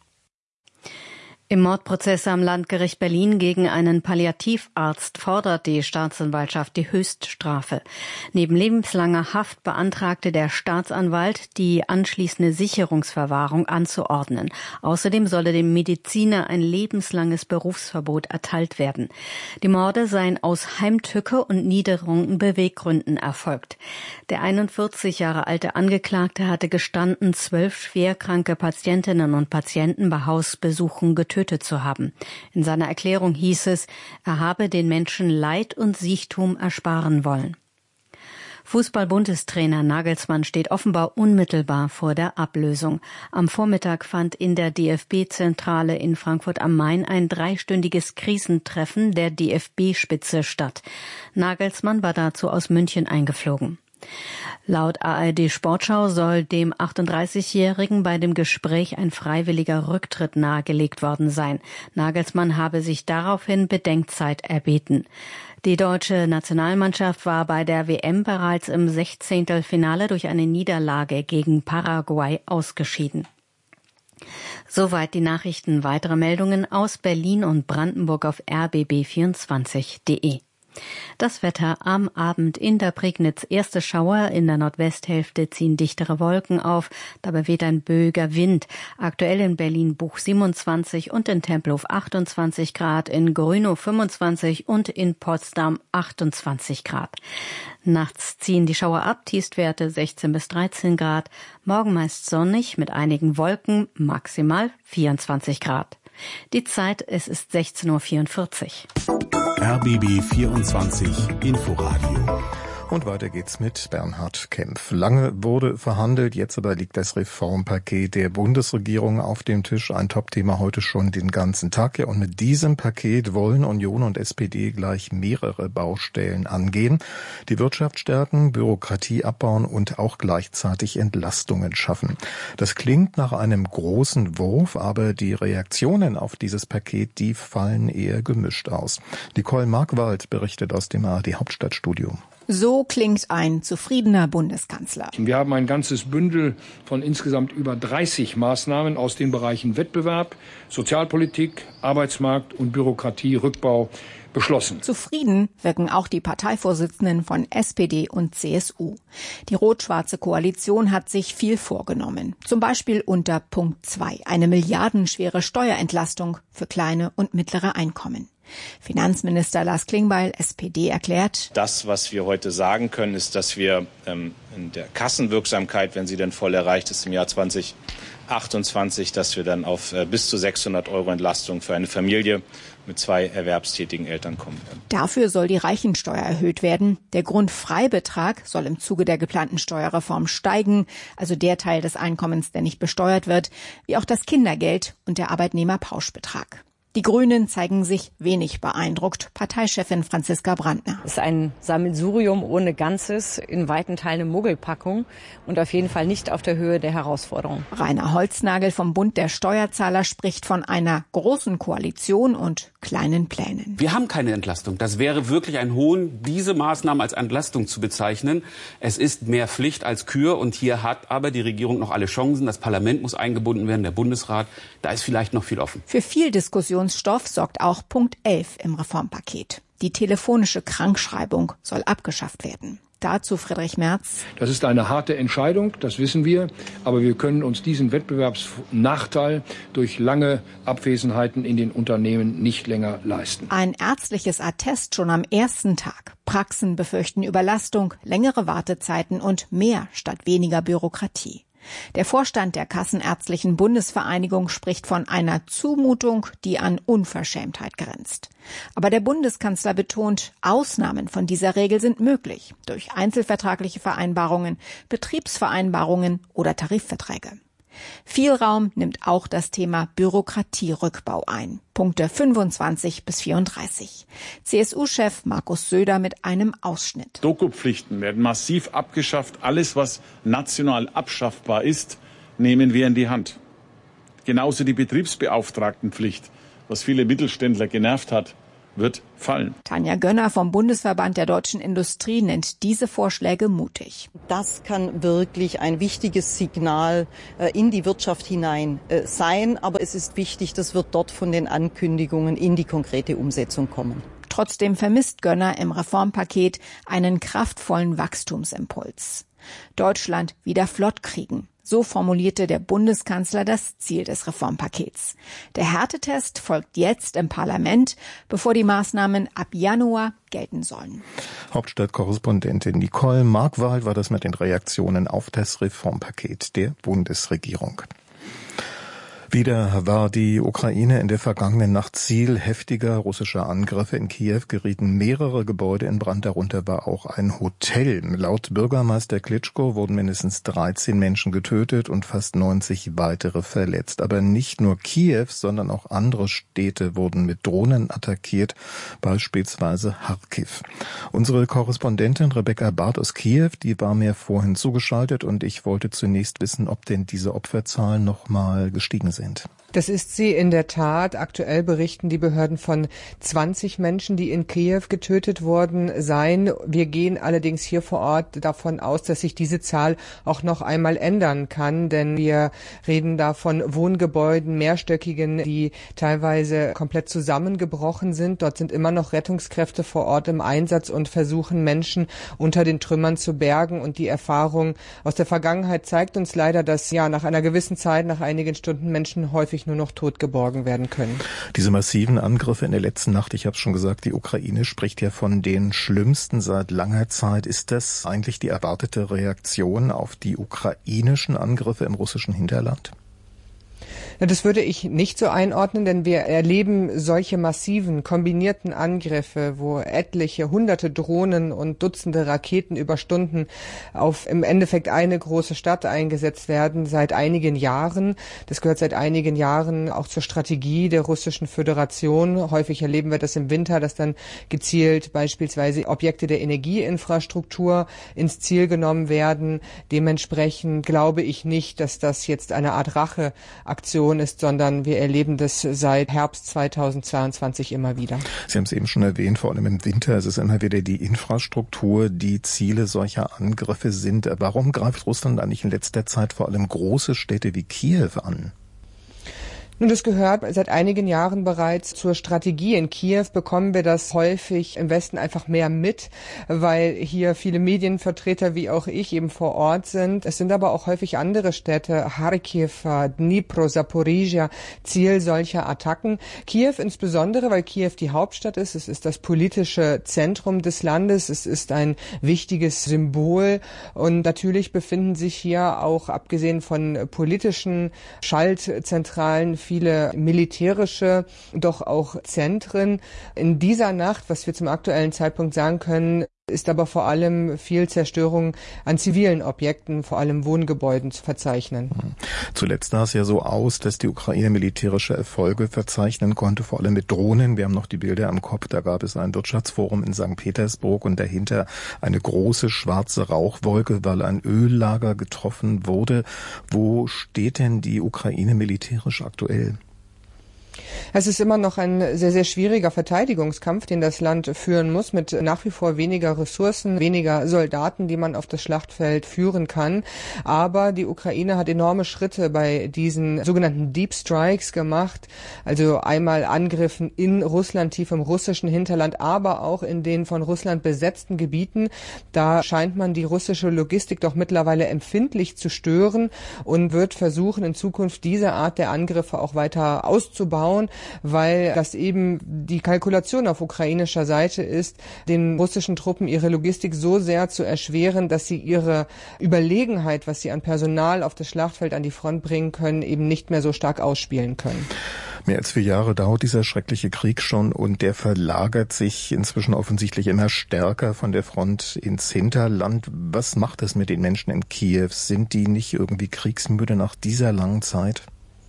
Im Mordprozess am Landgericht Berlin gegen einen Palliativarzt fordert die Staatsanwaltschaft die Höchststrafe. Neben lebenslanger Haft beantragte der Staatsanwalt, die anschließende Sicherungsverwahrung anzuordnen. Außerdem solle dem Mediziner ein lebenslanges Berufsverbot erteilt werden. Die Morde seien aus Heimtücke und niederen Beweggründen erfolgt. Der einundvierzig Jahre alte Angeklagte hatte gestanden, zwölf schwerkranke Patientinnen und Patienten bei Hausbesuchen getötet zu haben. In seiner Erklärung hieß es, er habe den Menschen Leid und Siechtum ersparen wollen. Fußball-Bundestrainer Nagelsmann steht offenbar unmittelbar vor der Ablösung. Am Vormittag fand in der D F B-Zentrale in Frankfurt am Main ein dreistündiges Krisentreffen der D F B-Spitze statt. Nagelsmann war dazu aus München eingeflogen. Laut A R D Sportschau soll dem achtunddreißigjährigen bei dem Gespräch ein freiwilliger Rücktritt nahegelegt worden sein. Nagelsmann habe sich daraufhin Bedenkzeit erbeten. Die deutsche Nationalmannschaft war bei der W M bereits im Sechzehntelfinale durch eine Niederlage gegen Paraguay ausgeschieden. Soweit die Nachrichten. Weitere Meldungen aus Berlin und Brandenburg auf r b b vierundzwanzig punkt d e. Das Wetter am Abend in der Prignitz. Erste Schauer, in der Nordwesthälfte ziehen dichtere Wolken auf. Dabei weht ein böiger Wind. Aktuell in Berlin-Buch siebenundzwanzig und in Tempelhof achtundzwanzig Grad, in Grünow fünfundzwanzig und in Potsdam achtundzwanzig Grad. Nachts ziehen die Schauer ab, Tiefstwerte sechzehn bis dreizehn Grad. Morgen meist sonnig mit einigen Wolken, maximal vierundzwanzig Grad. Die Zeit, es ist sechzehn Uhr vierundvierzig. R B B vierundzwanzig Inforadio. Und weiter geht's mit Bernhard Kempf. Lange wurde verhandelt, jetzt aber liegt das Reformpaket der Bundesregierung auf dem Tisch. Ein Topthema heute schon den ganzen Tag. Ja, und mit diesem Paket wollen Union und S P D gleich mehrere Baustellen angehen. Die Wirtschaft stärken, Bürokratie abbauen und auch gleichzeitig Entlastungen schaffen. Das klingt nach einem großen Wurf, aber die Reaktionen auf dieses Paket, die fallen eher gemischt aus. Nicole Markwald berichtet aus dem A R D Hauptstadtstudio. So klingt ein zufriedener Bundeskanzler. Wir haben ein ganzes Bündel von insgesamt über dreißig Maßnahmen aus den Bereichen Wettbewerb, Sozialpolitik, Arbeitsmarkt und Bürokratierückbau beschlossen. Zufrieden wirken auch die Parteivorsitzenden von S P D und C S U. Die rot-schwarze Koalition hat sich viel vorgenommen. Zum Beispiel unter Punkt zwei, eine milliardenschwere Steuerentlastung für kleine und mittlere Einkommen. Finanzminister Lars Klingbeil, S P D, erklärt: Das, was wir heute sagen können, ist, dass wir ähm, in der Kassenwirksamkeit, wenn sie denn voll erreicht ist im Jahr zweitausendachtundzwanzig, dass wir dann auf äh, bis zu sechshundert Euro Entlastung für eine Familie mit zwei erwerbstätigen Eltern kommen werden. Dafür soll die Reichensteuer erhöht werden. Der Grundfreibetrag soll im Zuge der geplanten Steuerreform steigen, also der Teil des Einkommens, der nicht besteuert wird, wie auch das Kindergeld und der Arbeitnehmerpauschbetrag. Die Grünen zeigen sich wenig beeindruckt. Parteichefin Franziska Brandner. Es ist ein Sammelsurium ohne Ganzes, in weiten Teilen eine Muggelpackung und auf jeden Fall nicht auf der Höhe der Herausforderung. Rainer Holznagel vom Bund der Steuerzahler spricht von einer großen Koalition und kleinen Plänen. Wir haben keine Entlastung. Das wäre wirklich ein Hohn, diese Maßnahmen als Entlastung zu bezeichnen. Es ist mehr Pflicht als Kür und hier hat aber die Regierung noch alle Chancen. Das Parlament muss eingebunden werden, der Bundesrat. Da ist vielleicht noch viel offen. Für viel Diskussionsstoff sorgt auch Punkt elf im Reformpaket. Die telefonische Krankschreibung soll abgeschafft werden. Dazu Friedrich Merz. Das ist eine harte Entscheidung, das wissen wir. Aber wir können uns diesen Wettbewerbsnachteil durch lange Abwesenheiten in den Unternehmen nicht länger leisten. Ein ärztliches Attest schon am ersten Tag. Praxen befürchten Überlastung, längere Wartezeiten und mehr statt weniger Bürokratie. Der Vorstand der Kassenärztlichen Bundesvereinigung spricht von einer Zumutung, die an Unverschämtheit grenzt. Aber der Bundeskanzler betont, Ausnahmen von dieser Regel sind möglich durch einzelvertragliche Vereinbarungen, Betriebsvereinbarungen oder Tarifverträge. Viel Raum nimmt auch das Thema Bürokratierückbau ein. Punkte fünfundzwanzig bis vierunddreißig. C S U-Chef Markus Söder mit einem Ausschnitt. Dokupflichten werden massiv abgeschafft. Alles, was national abschaffbar ist, nehmen wir in die Hand. Genauso die Betriebsbeauftragtenpflicht, was viele Mittelständler genervt hat, wird fallen. Tanja Gönner vom Bundesverband der deutschen Industrie nennt diese Vorschläge mutig. Das kann wirklich ein wichtiges Signal in die Wirtschaft hinein sein. Aber es ist wichtig, das wird dort von den Ankündigungen in die konkrete Umsetzung kommen. Trotzdem vermisst Gönner im Reformpaket einen kraftvollen Wachstumsimpuls. Deutschland wieder flott kriegen. So formulierte der Bundeskanzler das Ziel des Reformpakets. Der Härtetest folgt jetzt im Parlament, bevor die Maßnahmen ab Januar gelten sollen. Hauptstadtkorrespondentin Nicole Markwald war das mit den Reaktionen auf das Reformpaket der Bundesregierung. Wieder war die Ukraine in der vergangenen Nacht Ziel heftiger russischer Angriffe. In Kiew gerieten mehrere Gebäude in Brand, darunter war auch ein Hotel. Laut Bürgermeister Klitschko wurden mindestens dreizehn Menschen getötet und fast neunzig weitere verletzt. Aber nicht nur Kiew, sondern auch andere Städte wurden mit Drohnen attackiert, beispielsweise Charkiw. Unsere Korrespondentin Rebecca Barth aus Kiew, die war mir vorhin zugeschaltet und ich wollte zunächst wissen, ob denn diese Opferzahlen noch mal gestiegen sind. Das ist sie in der Tat. Aktuell berichten die Behörden von zwanzig Menschen, die in Kiew getötet worden seien. Wir gehen allerdings hier vor Ort davon aus, dass sich diese Zahl auch noch einmal ändern kann, denn wir reden da von Wohngebäuden, mehrstöckigen, die teilweise komplett zusammengebrochen sind. Dort sind immer noch Rettungskräfte vor Ort im Einsatz und versuchen, Menschen unter den Trümmern zu bergen. Und die Erfahrung aus der Vergangenheit zeigt uns leider, dass ja nach einer gewissen Zeit, nach einigen Stunden Menschen häufig nur noch tot geborgen werden können. Diese massiven Angriffe in der letzten Nacht, ich habe es schon gesagt, die Ukraine spricht ja von den schlimmsten seit langer Zeit. Ist das eigentlich die erwartete Reaktion auf die ukrainischen Angriffe im russischen Hinterland? Das würde ich nicht so einordnen, denn wir erleben solche massiven, kombinierten Angriffe, wo etliche hunderte Drohnen und Dutzende Raketen über Stunden auf im Endeffekt eine große Stadt eingesetzt werden, seit einigen Jahren. Das gehört seit einigen Jahren auch zur Strategie der Russischen Föderation. Häufig erleben wir das im Winter, dass dann gezielt beispielsweise Objekte der Energieinfrastruktur ins Ziel genommen werden. Dementsprechend glaube ich nicht, dass das jetzt eine Art Racheaktion ist, sondern wir erleben das seit Herbst zweitausendzweiundzwanzig immer wieder. Sie haben es eben schon erwähnt, vor allem im Winter ist es immer wieder die Infrastruktur, die Ziele solcher Angriffe sind. Warum greift Russland eigentlich in letzter Zeit vor allem große Städte wie Kiew an? Nun, das gehört seit einigen Jahren bereits zur Strategie. In Kiew bekommen wir das häufig im Westen einfach mehr mit, weil hier viele Medienvertreter wie auch ich eben vor Ort sind. Es sind aber auch häufig andere Städte, Charkiw, Dnipro, Zaporizhia, Ziel solcher Attacken. Kiew insbesondere, weil Kiew die Hauptstadt ist. Es ist das politische Zentrum des Landes. Es ist ein wichtiges Symbol. Und natürlich befinden sich hier auch, abgesehen von politischen Schaltzentralen, viele militärische, doch auch Zentren. In dieser Nacht, was wir zum aktuellen Zeitpunkt sagen können, ist aber vor allem viel Zerstörung an zivilen Objekten, vor allem Wohngebäuden, zu verzeichnen. Zuletzt sah es ja so aus, dass die Ukraine militärische Erfolge verzeichnen konnte, vor allem mit Drohnen. Wir haben noch die Bilder am Kopf, da gab es ein Wirtschaftsforum in Sankt Petersburg und dahinter eine große schwarze Rauchwolke, weil ein Öllager getroffen wurde. Wo steht denn die Ukraine militärisch aktuell? Es ist immer noch ein sehr, sehr schwieriger Verteidigungskampf, den das Land führen muss, mit nach wie vor weniger Ressourcen, weniger Soldaten, die man auf das Schlachtfeld führen kann. Aber die Ukraine hat enorme Schritte bei diesen sogenannten Deep Strikes gemacht, also einmal Angriffen in Russland, tief im russischen Hinterland, aber auch in den von Russland besetzten Gebieten. Da scheint man die russische Logistik doch mittlerweile empfindlich zu stören und wird versuchen, in Zukunft diese Art der Angriffe auch weiter auszubauen, weil das eben die Kalkulation auf ukrainischer Seite ist, den russischen Truppen ihre Logistik so sehr zu erschweren, dass sie ihre Überlegenheit, was sie an Personal auf das Schlachtfeld an die Front bringen können, eben nicht mehr so stark ausspielen können. Mehr als vier Jahre dauert dieser schreckliche Krieg schon und der verlagert sich inzwischen offensichtlich immer stärker von der Front ins Hinterland. Was macht es mit den Menschen in Kiew? Sind die nicht irgendwie kriegsmüde nach dieser langen Zeit?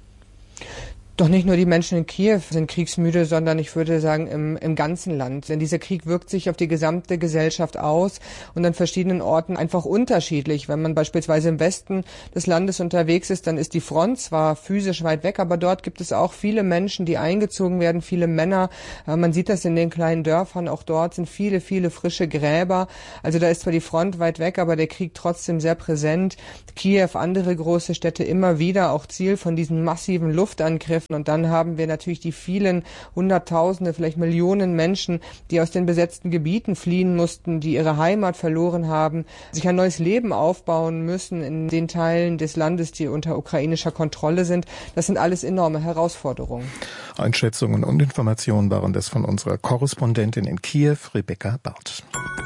Doch nicht nur die Menschen in Kiew sind kriegsmüde, sondern ich würde sagen im, im ganzen Land. Denn dieser Krieg wirkt sich auf die gesamte Gesellschaft aus und an verschiedenen Orten einfach unterschiedlich. Wenn man beispielsweise im Westen des Landes unterwegs ist, dann ist die Front zwar physisch weit weg, aber dort gibt es auch viele Menschen, die eingezogen werden, viele Männer. Man sieht das in den kleinen Dörfern, auch dort sind viele, viele frische Gräber. Also da ist zwar die Front weit weg, aber der Krieg trotzdem sehr präsent. Kiew, andere große Städte immer wieder auch Ziel von diesen massiven Luftangriffen. Und dann haben wir natürlich die vielen Hunderttausende, vielleicht Millionen Menschen, die aus den besetzten Gebieten fliehen mussten, die ihre Heimat verloren haben, sich ein neues Leben aufbauen müssen in den Teilen des Landes, die unter ukrainischer Kontrolle sind. Das sind alles enorme Herausforderungen. Einschätzungen und Informationen waren das von unserer Korrespondentin in Kiew, Rebecca Barth.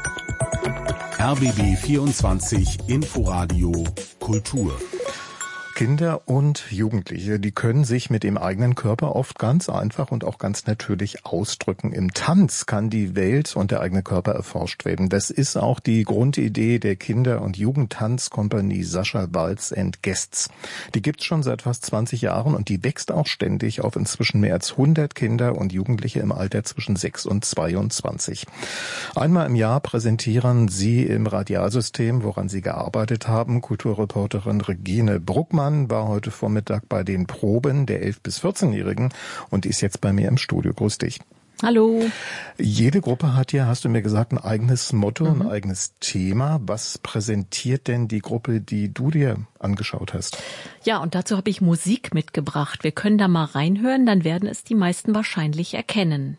R B B vierundzwanzig Inforadio Kultur. Kinder und Jugendliche, die können sich mit dem eigenen Körper oft ganz einfach und auch ganz natürlich ausdrücken. Im Tanz kann die Welt und der eigene Körper erforscht werden. Das ist auch die Grundidee der Kinder- und Jugendtanzkompanie Sascha Waltz and Guests. Die gibt's schon seit fast zwanzig Jahren und die wächst auch ständig auf inzwischen mehr als hundert Kinder und Jugendliche im Alter zwischen sechs und zweiundzwanzig. Einmal im Jahr präsentieren sie im Radialsystem, woran sie gearbeitet haben. Kulturreporterin Regine Bruckmann war heute Vormittag bei den Proben der elf- bis vierzehnjährigen und ist jetzt bei mir im Studio. Grüß dich. Hallo. Jede Gruppe hat ja, hast du mir gesagt, ein eigenes Motto, Mhm. ein eigenes Thema. Was präsentiert denn die Gruppe, die du dir angeschaut hast? Ja, und dazu habe ich Musik mitgebracht. Wir können da mal reinhören, dann werden es die meisten wahrscheinlich erkennen.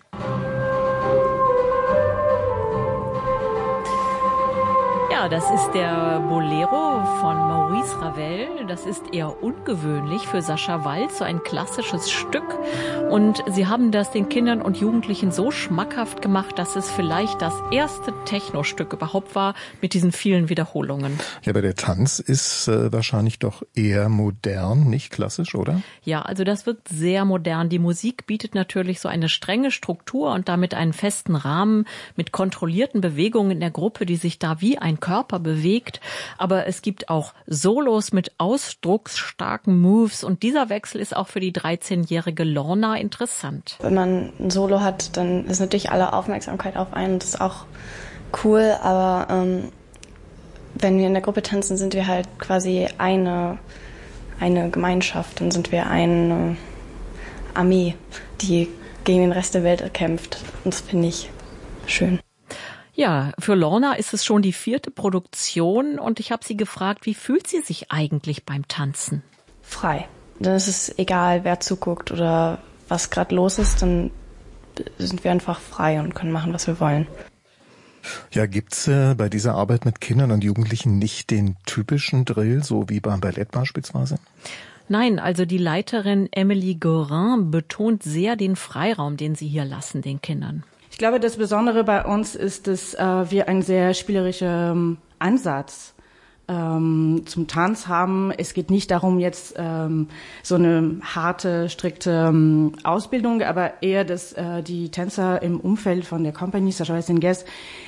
Ja, das ist der Bolero von Maurice Ravel. Das ist eher ungewöhnlich für Sascha Waltz, so ein klassisches Stück. Und sie haben das den Kindern und Jugendlichen so schmackhaft gemacht, dass es vielleicht das erste Techno-Stück überhaupt war mit diesen vielen Wiederholungen. Ja, aber der Tanz ist äh, wahrscheinlich doch eher modern, nicht klassisch, oder? Ja, also das wirkt sehr modern. Die Musik bietet natürlich so eine strenge Struktur und damit einen festen Rahmen mit kontrollierten Bewegungen in der Gruppe, die sich da wie ein Körper bewegt. Aber es gibt auch Solos mit ausdrucksstarken Moves und dieser Wechsel ist auch für die dreizehnjährige Lorna interessant. Wenn man ein Solo hat, dann ist natürlich alle Aufmerksamkeit auf einen. Das ist auch cool, aber ähm, wenn wir in der Gruppe tanzen, sind wir halt quasi eine, eine Gemeinschaft. Dann sind wir eine Armee, die gegen den Rest der Welt kämpft. Und das finde ich schön. Ja, für Lorna ist es schon die vierte Produktion und ich habe sie gefragt, wie fühlt sie sich eigentlich beim Tanzen? Frei. Dann ist es egal, wer zuguckt oder was gerade los ist, dann sind wir einfach frei und können machen, was wir wollen. Ja, gibt's äh, bei dieser Arbeit mit Kindern und Jugendlichen nicht den typischen Drill, so wie beim Ballett beispielsweise? Nein, also die Leiterin Emily Gorin betont sehr den Freiraum, den sie hier lassen, den Kindern. Ich glaube, das Besondere bei uns ist, dass äh, wir einen sehr spielerischen ähm, Ansatz ähm, zum Tanz haben. Es geht nicht darum, jetzt ähm, so eine harte, strikte ähm, Ausbildung, aber eher, dass äh, die Tänzer im Umfeld von der Company Sascha Waltz and Guests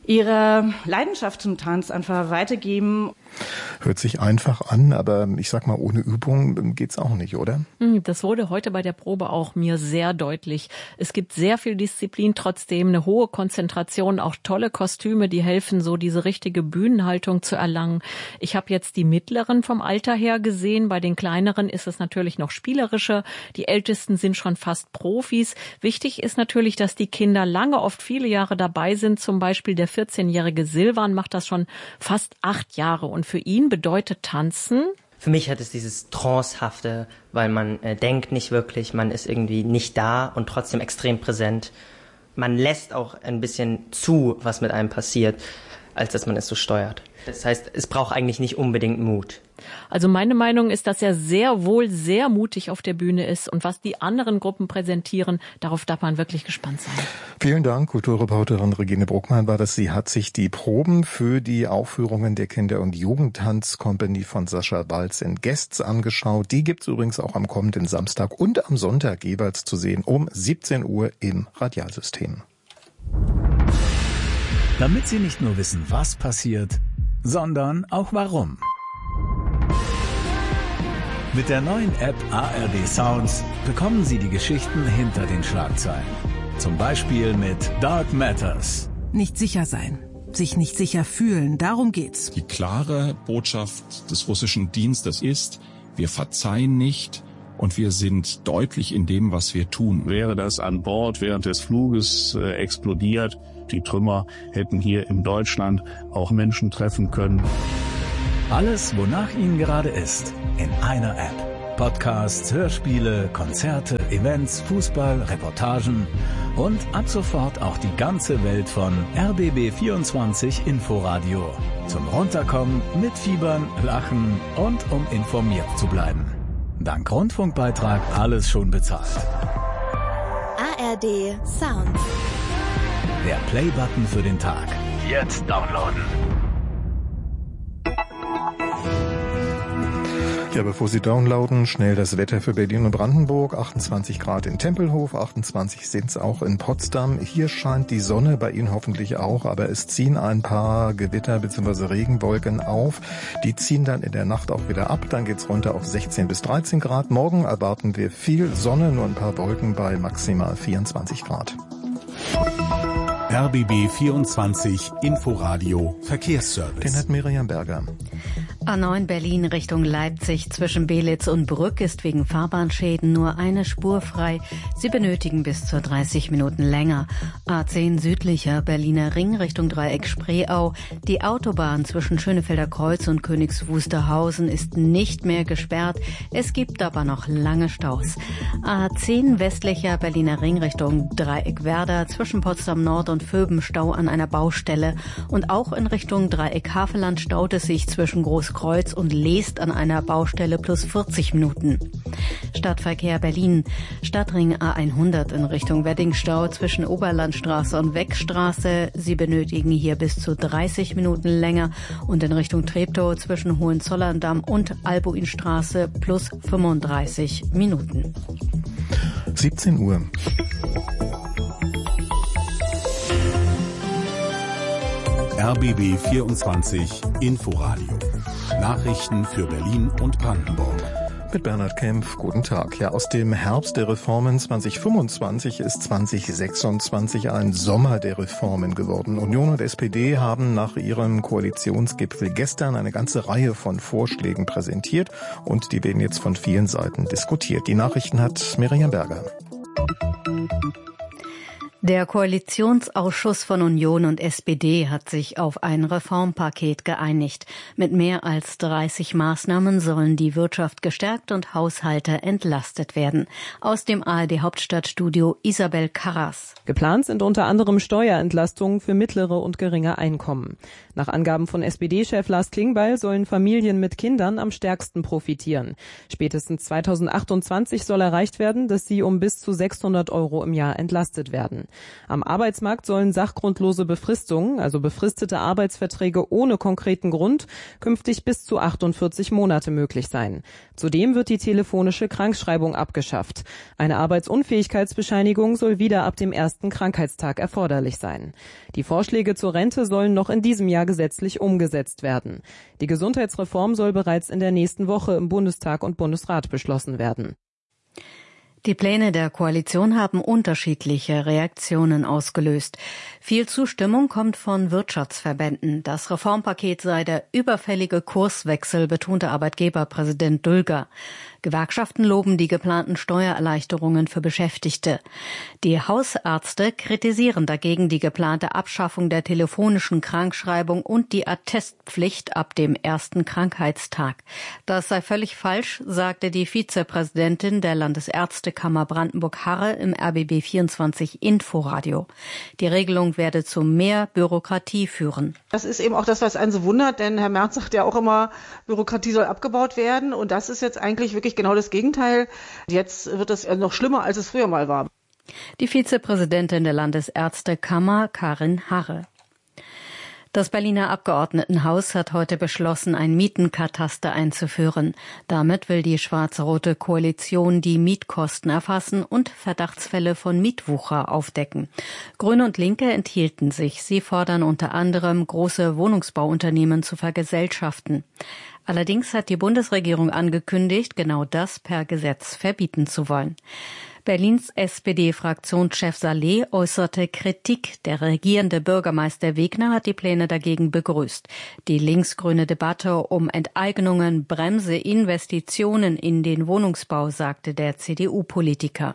ihre Leidenschaft zum Tanz einfach weitergeben. Hört sich einfach an, aber ich sag mal, ohne Übung geht's auch nicht, oder? Das wurde heute bei der Probe auch mir sehr deutlich. Es gibt sehr viel Disziplin, trotzdem eine hohe Konzentration, auch tolle Kostüme, die helfen, so diese richtige Bühnenhaltung zu erlangen. Ich habe jetzt die Mittleren vom Alter her gesehen. Bei den Kleineren ist es natürlich noch spielerischer. Die Ältesten sind schon fast Profis. Wichtig ist natürlich, dass die Kinder lange, oft viele Jahre dabei sind. Zum Beispiel der vierzehnjährige Silvan macht das schon fast acht Jahre. Und für ihn bedeutet Tanzen? Für mich hat es dieses Trancehafte, weil man äh, denkt nicht wirklich, man ist irgendwie nicht da und trotzdem extrem präsent. Man lässt auch ein bisschen zu, was mit einem passiert, als dass man es so steuert. Das heißt, es braucht eigentlich nicht unbedingt Mut. Also meine Meinung ist, dass er sehr wohl sehr mutig auf der Bühne ist. Und was die anderen Gruppen präsentieren, darauf darf man wirklich gespannt sein. Vielen Dank, Kulturreporterin Regine Bruckmann war das. Sie hat sich die Proben für die Aufführungen der Kinder- und Jugendtanzkompanie von Sascha Balz in Gests angeschaut. Die gibt's übrigens auch am kommenden Samstag und am Sonntag jeweils zu sehen um siebzehn Uhr im Radialsystem. Damit Sie nicht nur wissen, was passiert, sondern auch warum. Mit der neuen App A R D Sounds bekommen Sie die Geschichten hinter den Schlagzeilen. Zum Beispiel mit Dark Matters. Nicht sicher sein, sich nicht sicher fühlen, darum geht's. Die klare Botschaft des russischen Dienstes ist, wir verzeihen nicht und wir sind deutlich in dem, was wir tun. Wäre das an Bord während des Fluges äh, explodiert, die Trümmer hätten hier in Deutschland auch Menschen treffen können. Alles, wonach Ihnen gerade ist, in einer App. Podcasts, Hörspiele, Konzerte, Events, Fußball, Reportagen und ab sofort auch die ganze Welt von R B B vierundzwanzig Inforadio. Zum Runterkommen, mitfiebern, lachen und um informiert zu bleiben. Dank Rundfunkbeitrag alles schon bezahlt. A R D Sound. Der Play-Button für den Tag. Jetzt downloaden. Ja, bevor Sie downloaden, schnell das Wetter für Berlin und Brandenburg. achtundzwanzig Grad in Tempelhof, achtundzwanzig sind es auch in Potsdam. Hier scheint die Sonne, bei Ihnen hoffentlich auch, aber es ziehen ein paar Gewitter bzw. Regenwolken auf. Die ziehen dann in der Nacht auch wieder ab. Dann geht's runter auf sechzehn bis dreizehn Grad. Morgen erwarten wir viel Sonne, nur ein paar Wolken bei maximal vierundzwanzig Grad. R B B vierundzwanzig Inforadio Verkehrsservice. Den hat Miriam Berger. A neun Berlin Richtung Leipzig zwischen Belitz und Brück ist wegen Fahrbahnschäden nur eine Spur frei. Sie benötigen bis zu dreißig Minuten länger. A zehn südlicher Berliner Ring Richtung Dreieck Spreeau. Die Autobahn zwischen Schönefelder Kreuz und Königs Wusterhausen ist nicht mehr gesperrt. Es gibt aber noch lange Staus. A zehn westlicher Berliner Ring Richtung Dreieck Werder zwischen Potsdam Nord und Vöben Stau an einer Baustelle. Und auch in Richtung Dreieck Havelland staut es sich zwischen Großkreuz und Leest an einer Baustelle plus vierzig Minuten. Stadtverkehr Berlin. Stadtring A hundert in Richtung Weddingstau zwischen Oberlandstraße und Weckstraße. Sie benötigen hier bis zu dreißig Minuten länger. Und in Richtung Treptow zwischen Hohenzollern-Damm und Albuinstraße plus fünfunddreißig Minuten. siebzehn Uhr. R B B vierundzwanzig Inforadio. Nachrichten für Berlin und Brandenburg. Mit Bernhard Kempf, guten Tag. Ja, aus dem Herbst der Reformen zwanzig fünfundzwanzig ist zwanzig sechsundzwanzig ein Sommer der Reformen geworden. Union und S P D haben nach ihrem Koalitionsgipfel gestern eine ganze Reihe von Vorschlägen präsentiert und die werden jetzt von vielen Seiten diskutiert. Die Nachrichten hat Miriam Berger. Der Koalitionsausschuss von Union und S P D hat sich auf ein Reformpaket geeinigt. Mit mehr als dreißig Maßnahmen sollen die Wirtschaft gestärkt und Haushalte entlastet werden. Aus dem A R D Hauptstadtstudio Isabel Karras. Geplant sind unter anderem Steuerentlastungen für mittlere und geringe Einkommen. Nach Angaben von S P D-Chef Lars Klingbeil sollen Familien mit Kindern am stärksten profitieren. Spätestens zweitausendachtundzwanzig soll erreicht werden, dass sie um bis zu sechshundert Euro im Jahr entlastet werden. Am Arbeitsmarkt sollen sachgrundlose Befristungen, also befristete Arbeitsverträge ohne konkreten Grund, künftig bis zu achtundvierzig Monate möglich sein. Zudem wird die telefonische Krankschreibung abgeschafft. Eine Arbeitsunfähigkeitsbescheinigung soll wieder ab dem ersten Krankheitstag erforderlich sein. Die Vorschläge zur Rente sollen noch in diesem Jahr gesetzlich umgesetzt werden. Die Gesundheitsreform soll bereits in der nächsten Woche im Bundestag und Bundesrat beschlossen werden. Die Pläne der Koalition haben unterschiedliche Reaktionen ausgelöst. Viel Zustimmung kommt von Wirtschaftsverbänden. Das Reformpaket sei der überfällige Kurswechsel, betonte Arbeitgeberpräsident Dülger. Gewerkschaften loben die geplanten Steuererleichterungen für Beschäftigte. Die Hausärzte kritisieren dagegen die geplante Abschaffung der telefonischen Krankschreibung und die Attestpflicht ab dem ersten Krankheitstag. Das sei völlig falsch, sagte die Vizepräsidentin der Landesärztekammer Brandenburg-Harre im R B B vierundzwanzig Inforadio. Die Regelung werde zu mehr Bürokratie führen. Das ist eben auch das, was einen so wundert, denn Herr Merz sagt ja auch immer, Bürokratie soll abgebaut werden, und das ist jetzt eigentlich wirklich genau das Gegenteil. Jetzt wird es noch schlimmer, als es früher mal war. Die Vizepräsidentin der Landesärztekammer, Karin Harre. Das Berliner Abgeordnetenhaus hat heute beschlossen, ein Mietenkataster einzuführen. Damit will die schwarz-rote Koalition die Mietkosten erfassen und Verdachtsfälle von Mietwucher aufdecken. Grüne und Linke enthielten sich. Sie fordern unter anderem, große Wohnungsbauunternehmen zu vergesellschaften. Allerdings hat die Bundesregierung angekündigt, genau das per Gesetz verbieten zu wollen. Berlins S P D-Fraktionschef Saleh äußerte Kritik. Der regierende Bürgermeister Wegner hat die Pläne dagegen begrüßt. Die linksgrüne Debatte um Enteignungen bremse Investitionen in den Wohnungsbau, sagte der C D U-Politiker.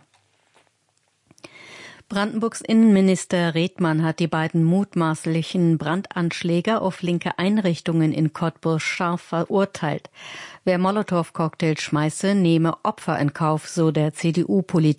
Brandenburgs Innenminister Redmann hat die beiden mutmaßlichen Brandanschläge auf linke Einrichtungen in Cottbus scharf verurteilt. Wer Molotow-Cocktails schmeiße, nehme Opfer in Kauf, so der C D U-Politiker.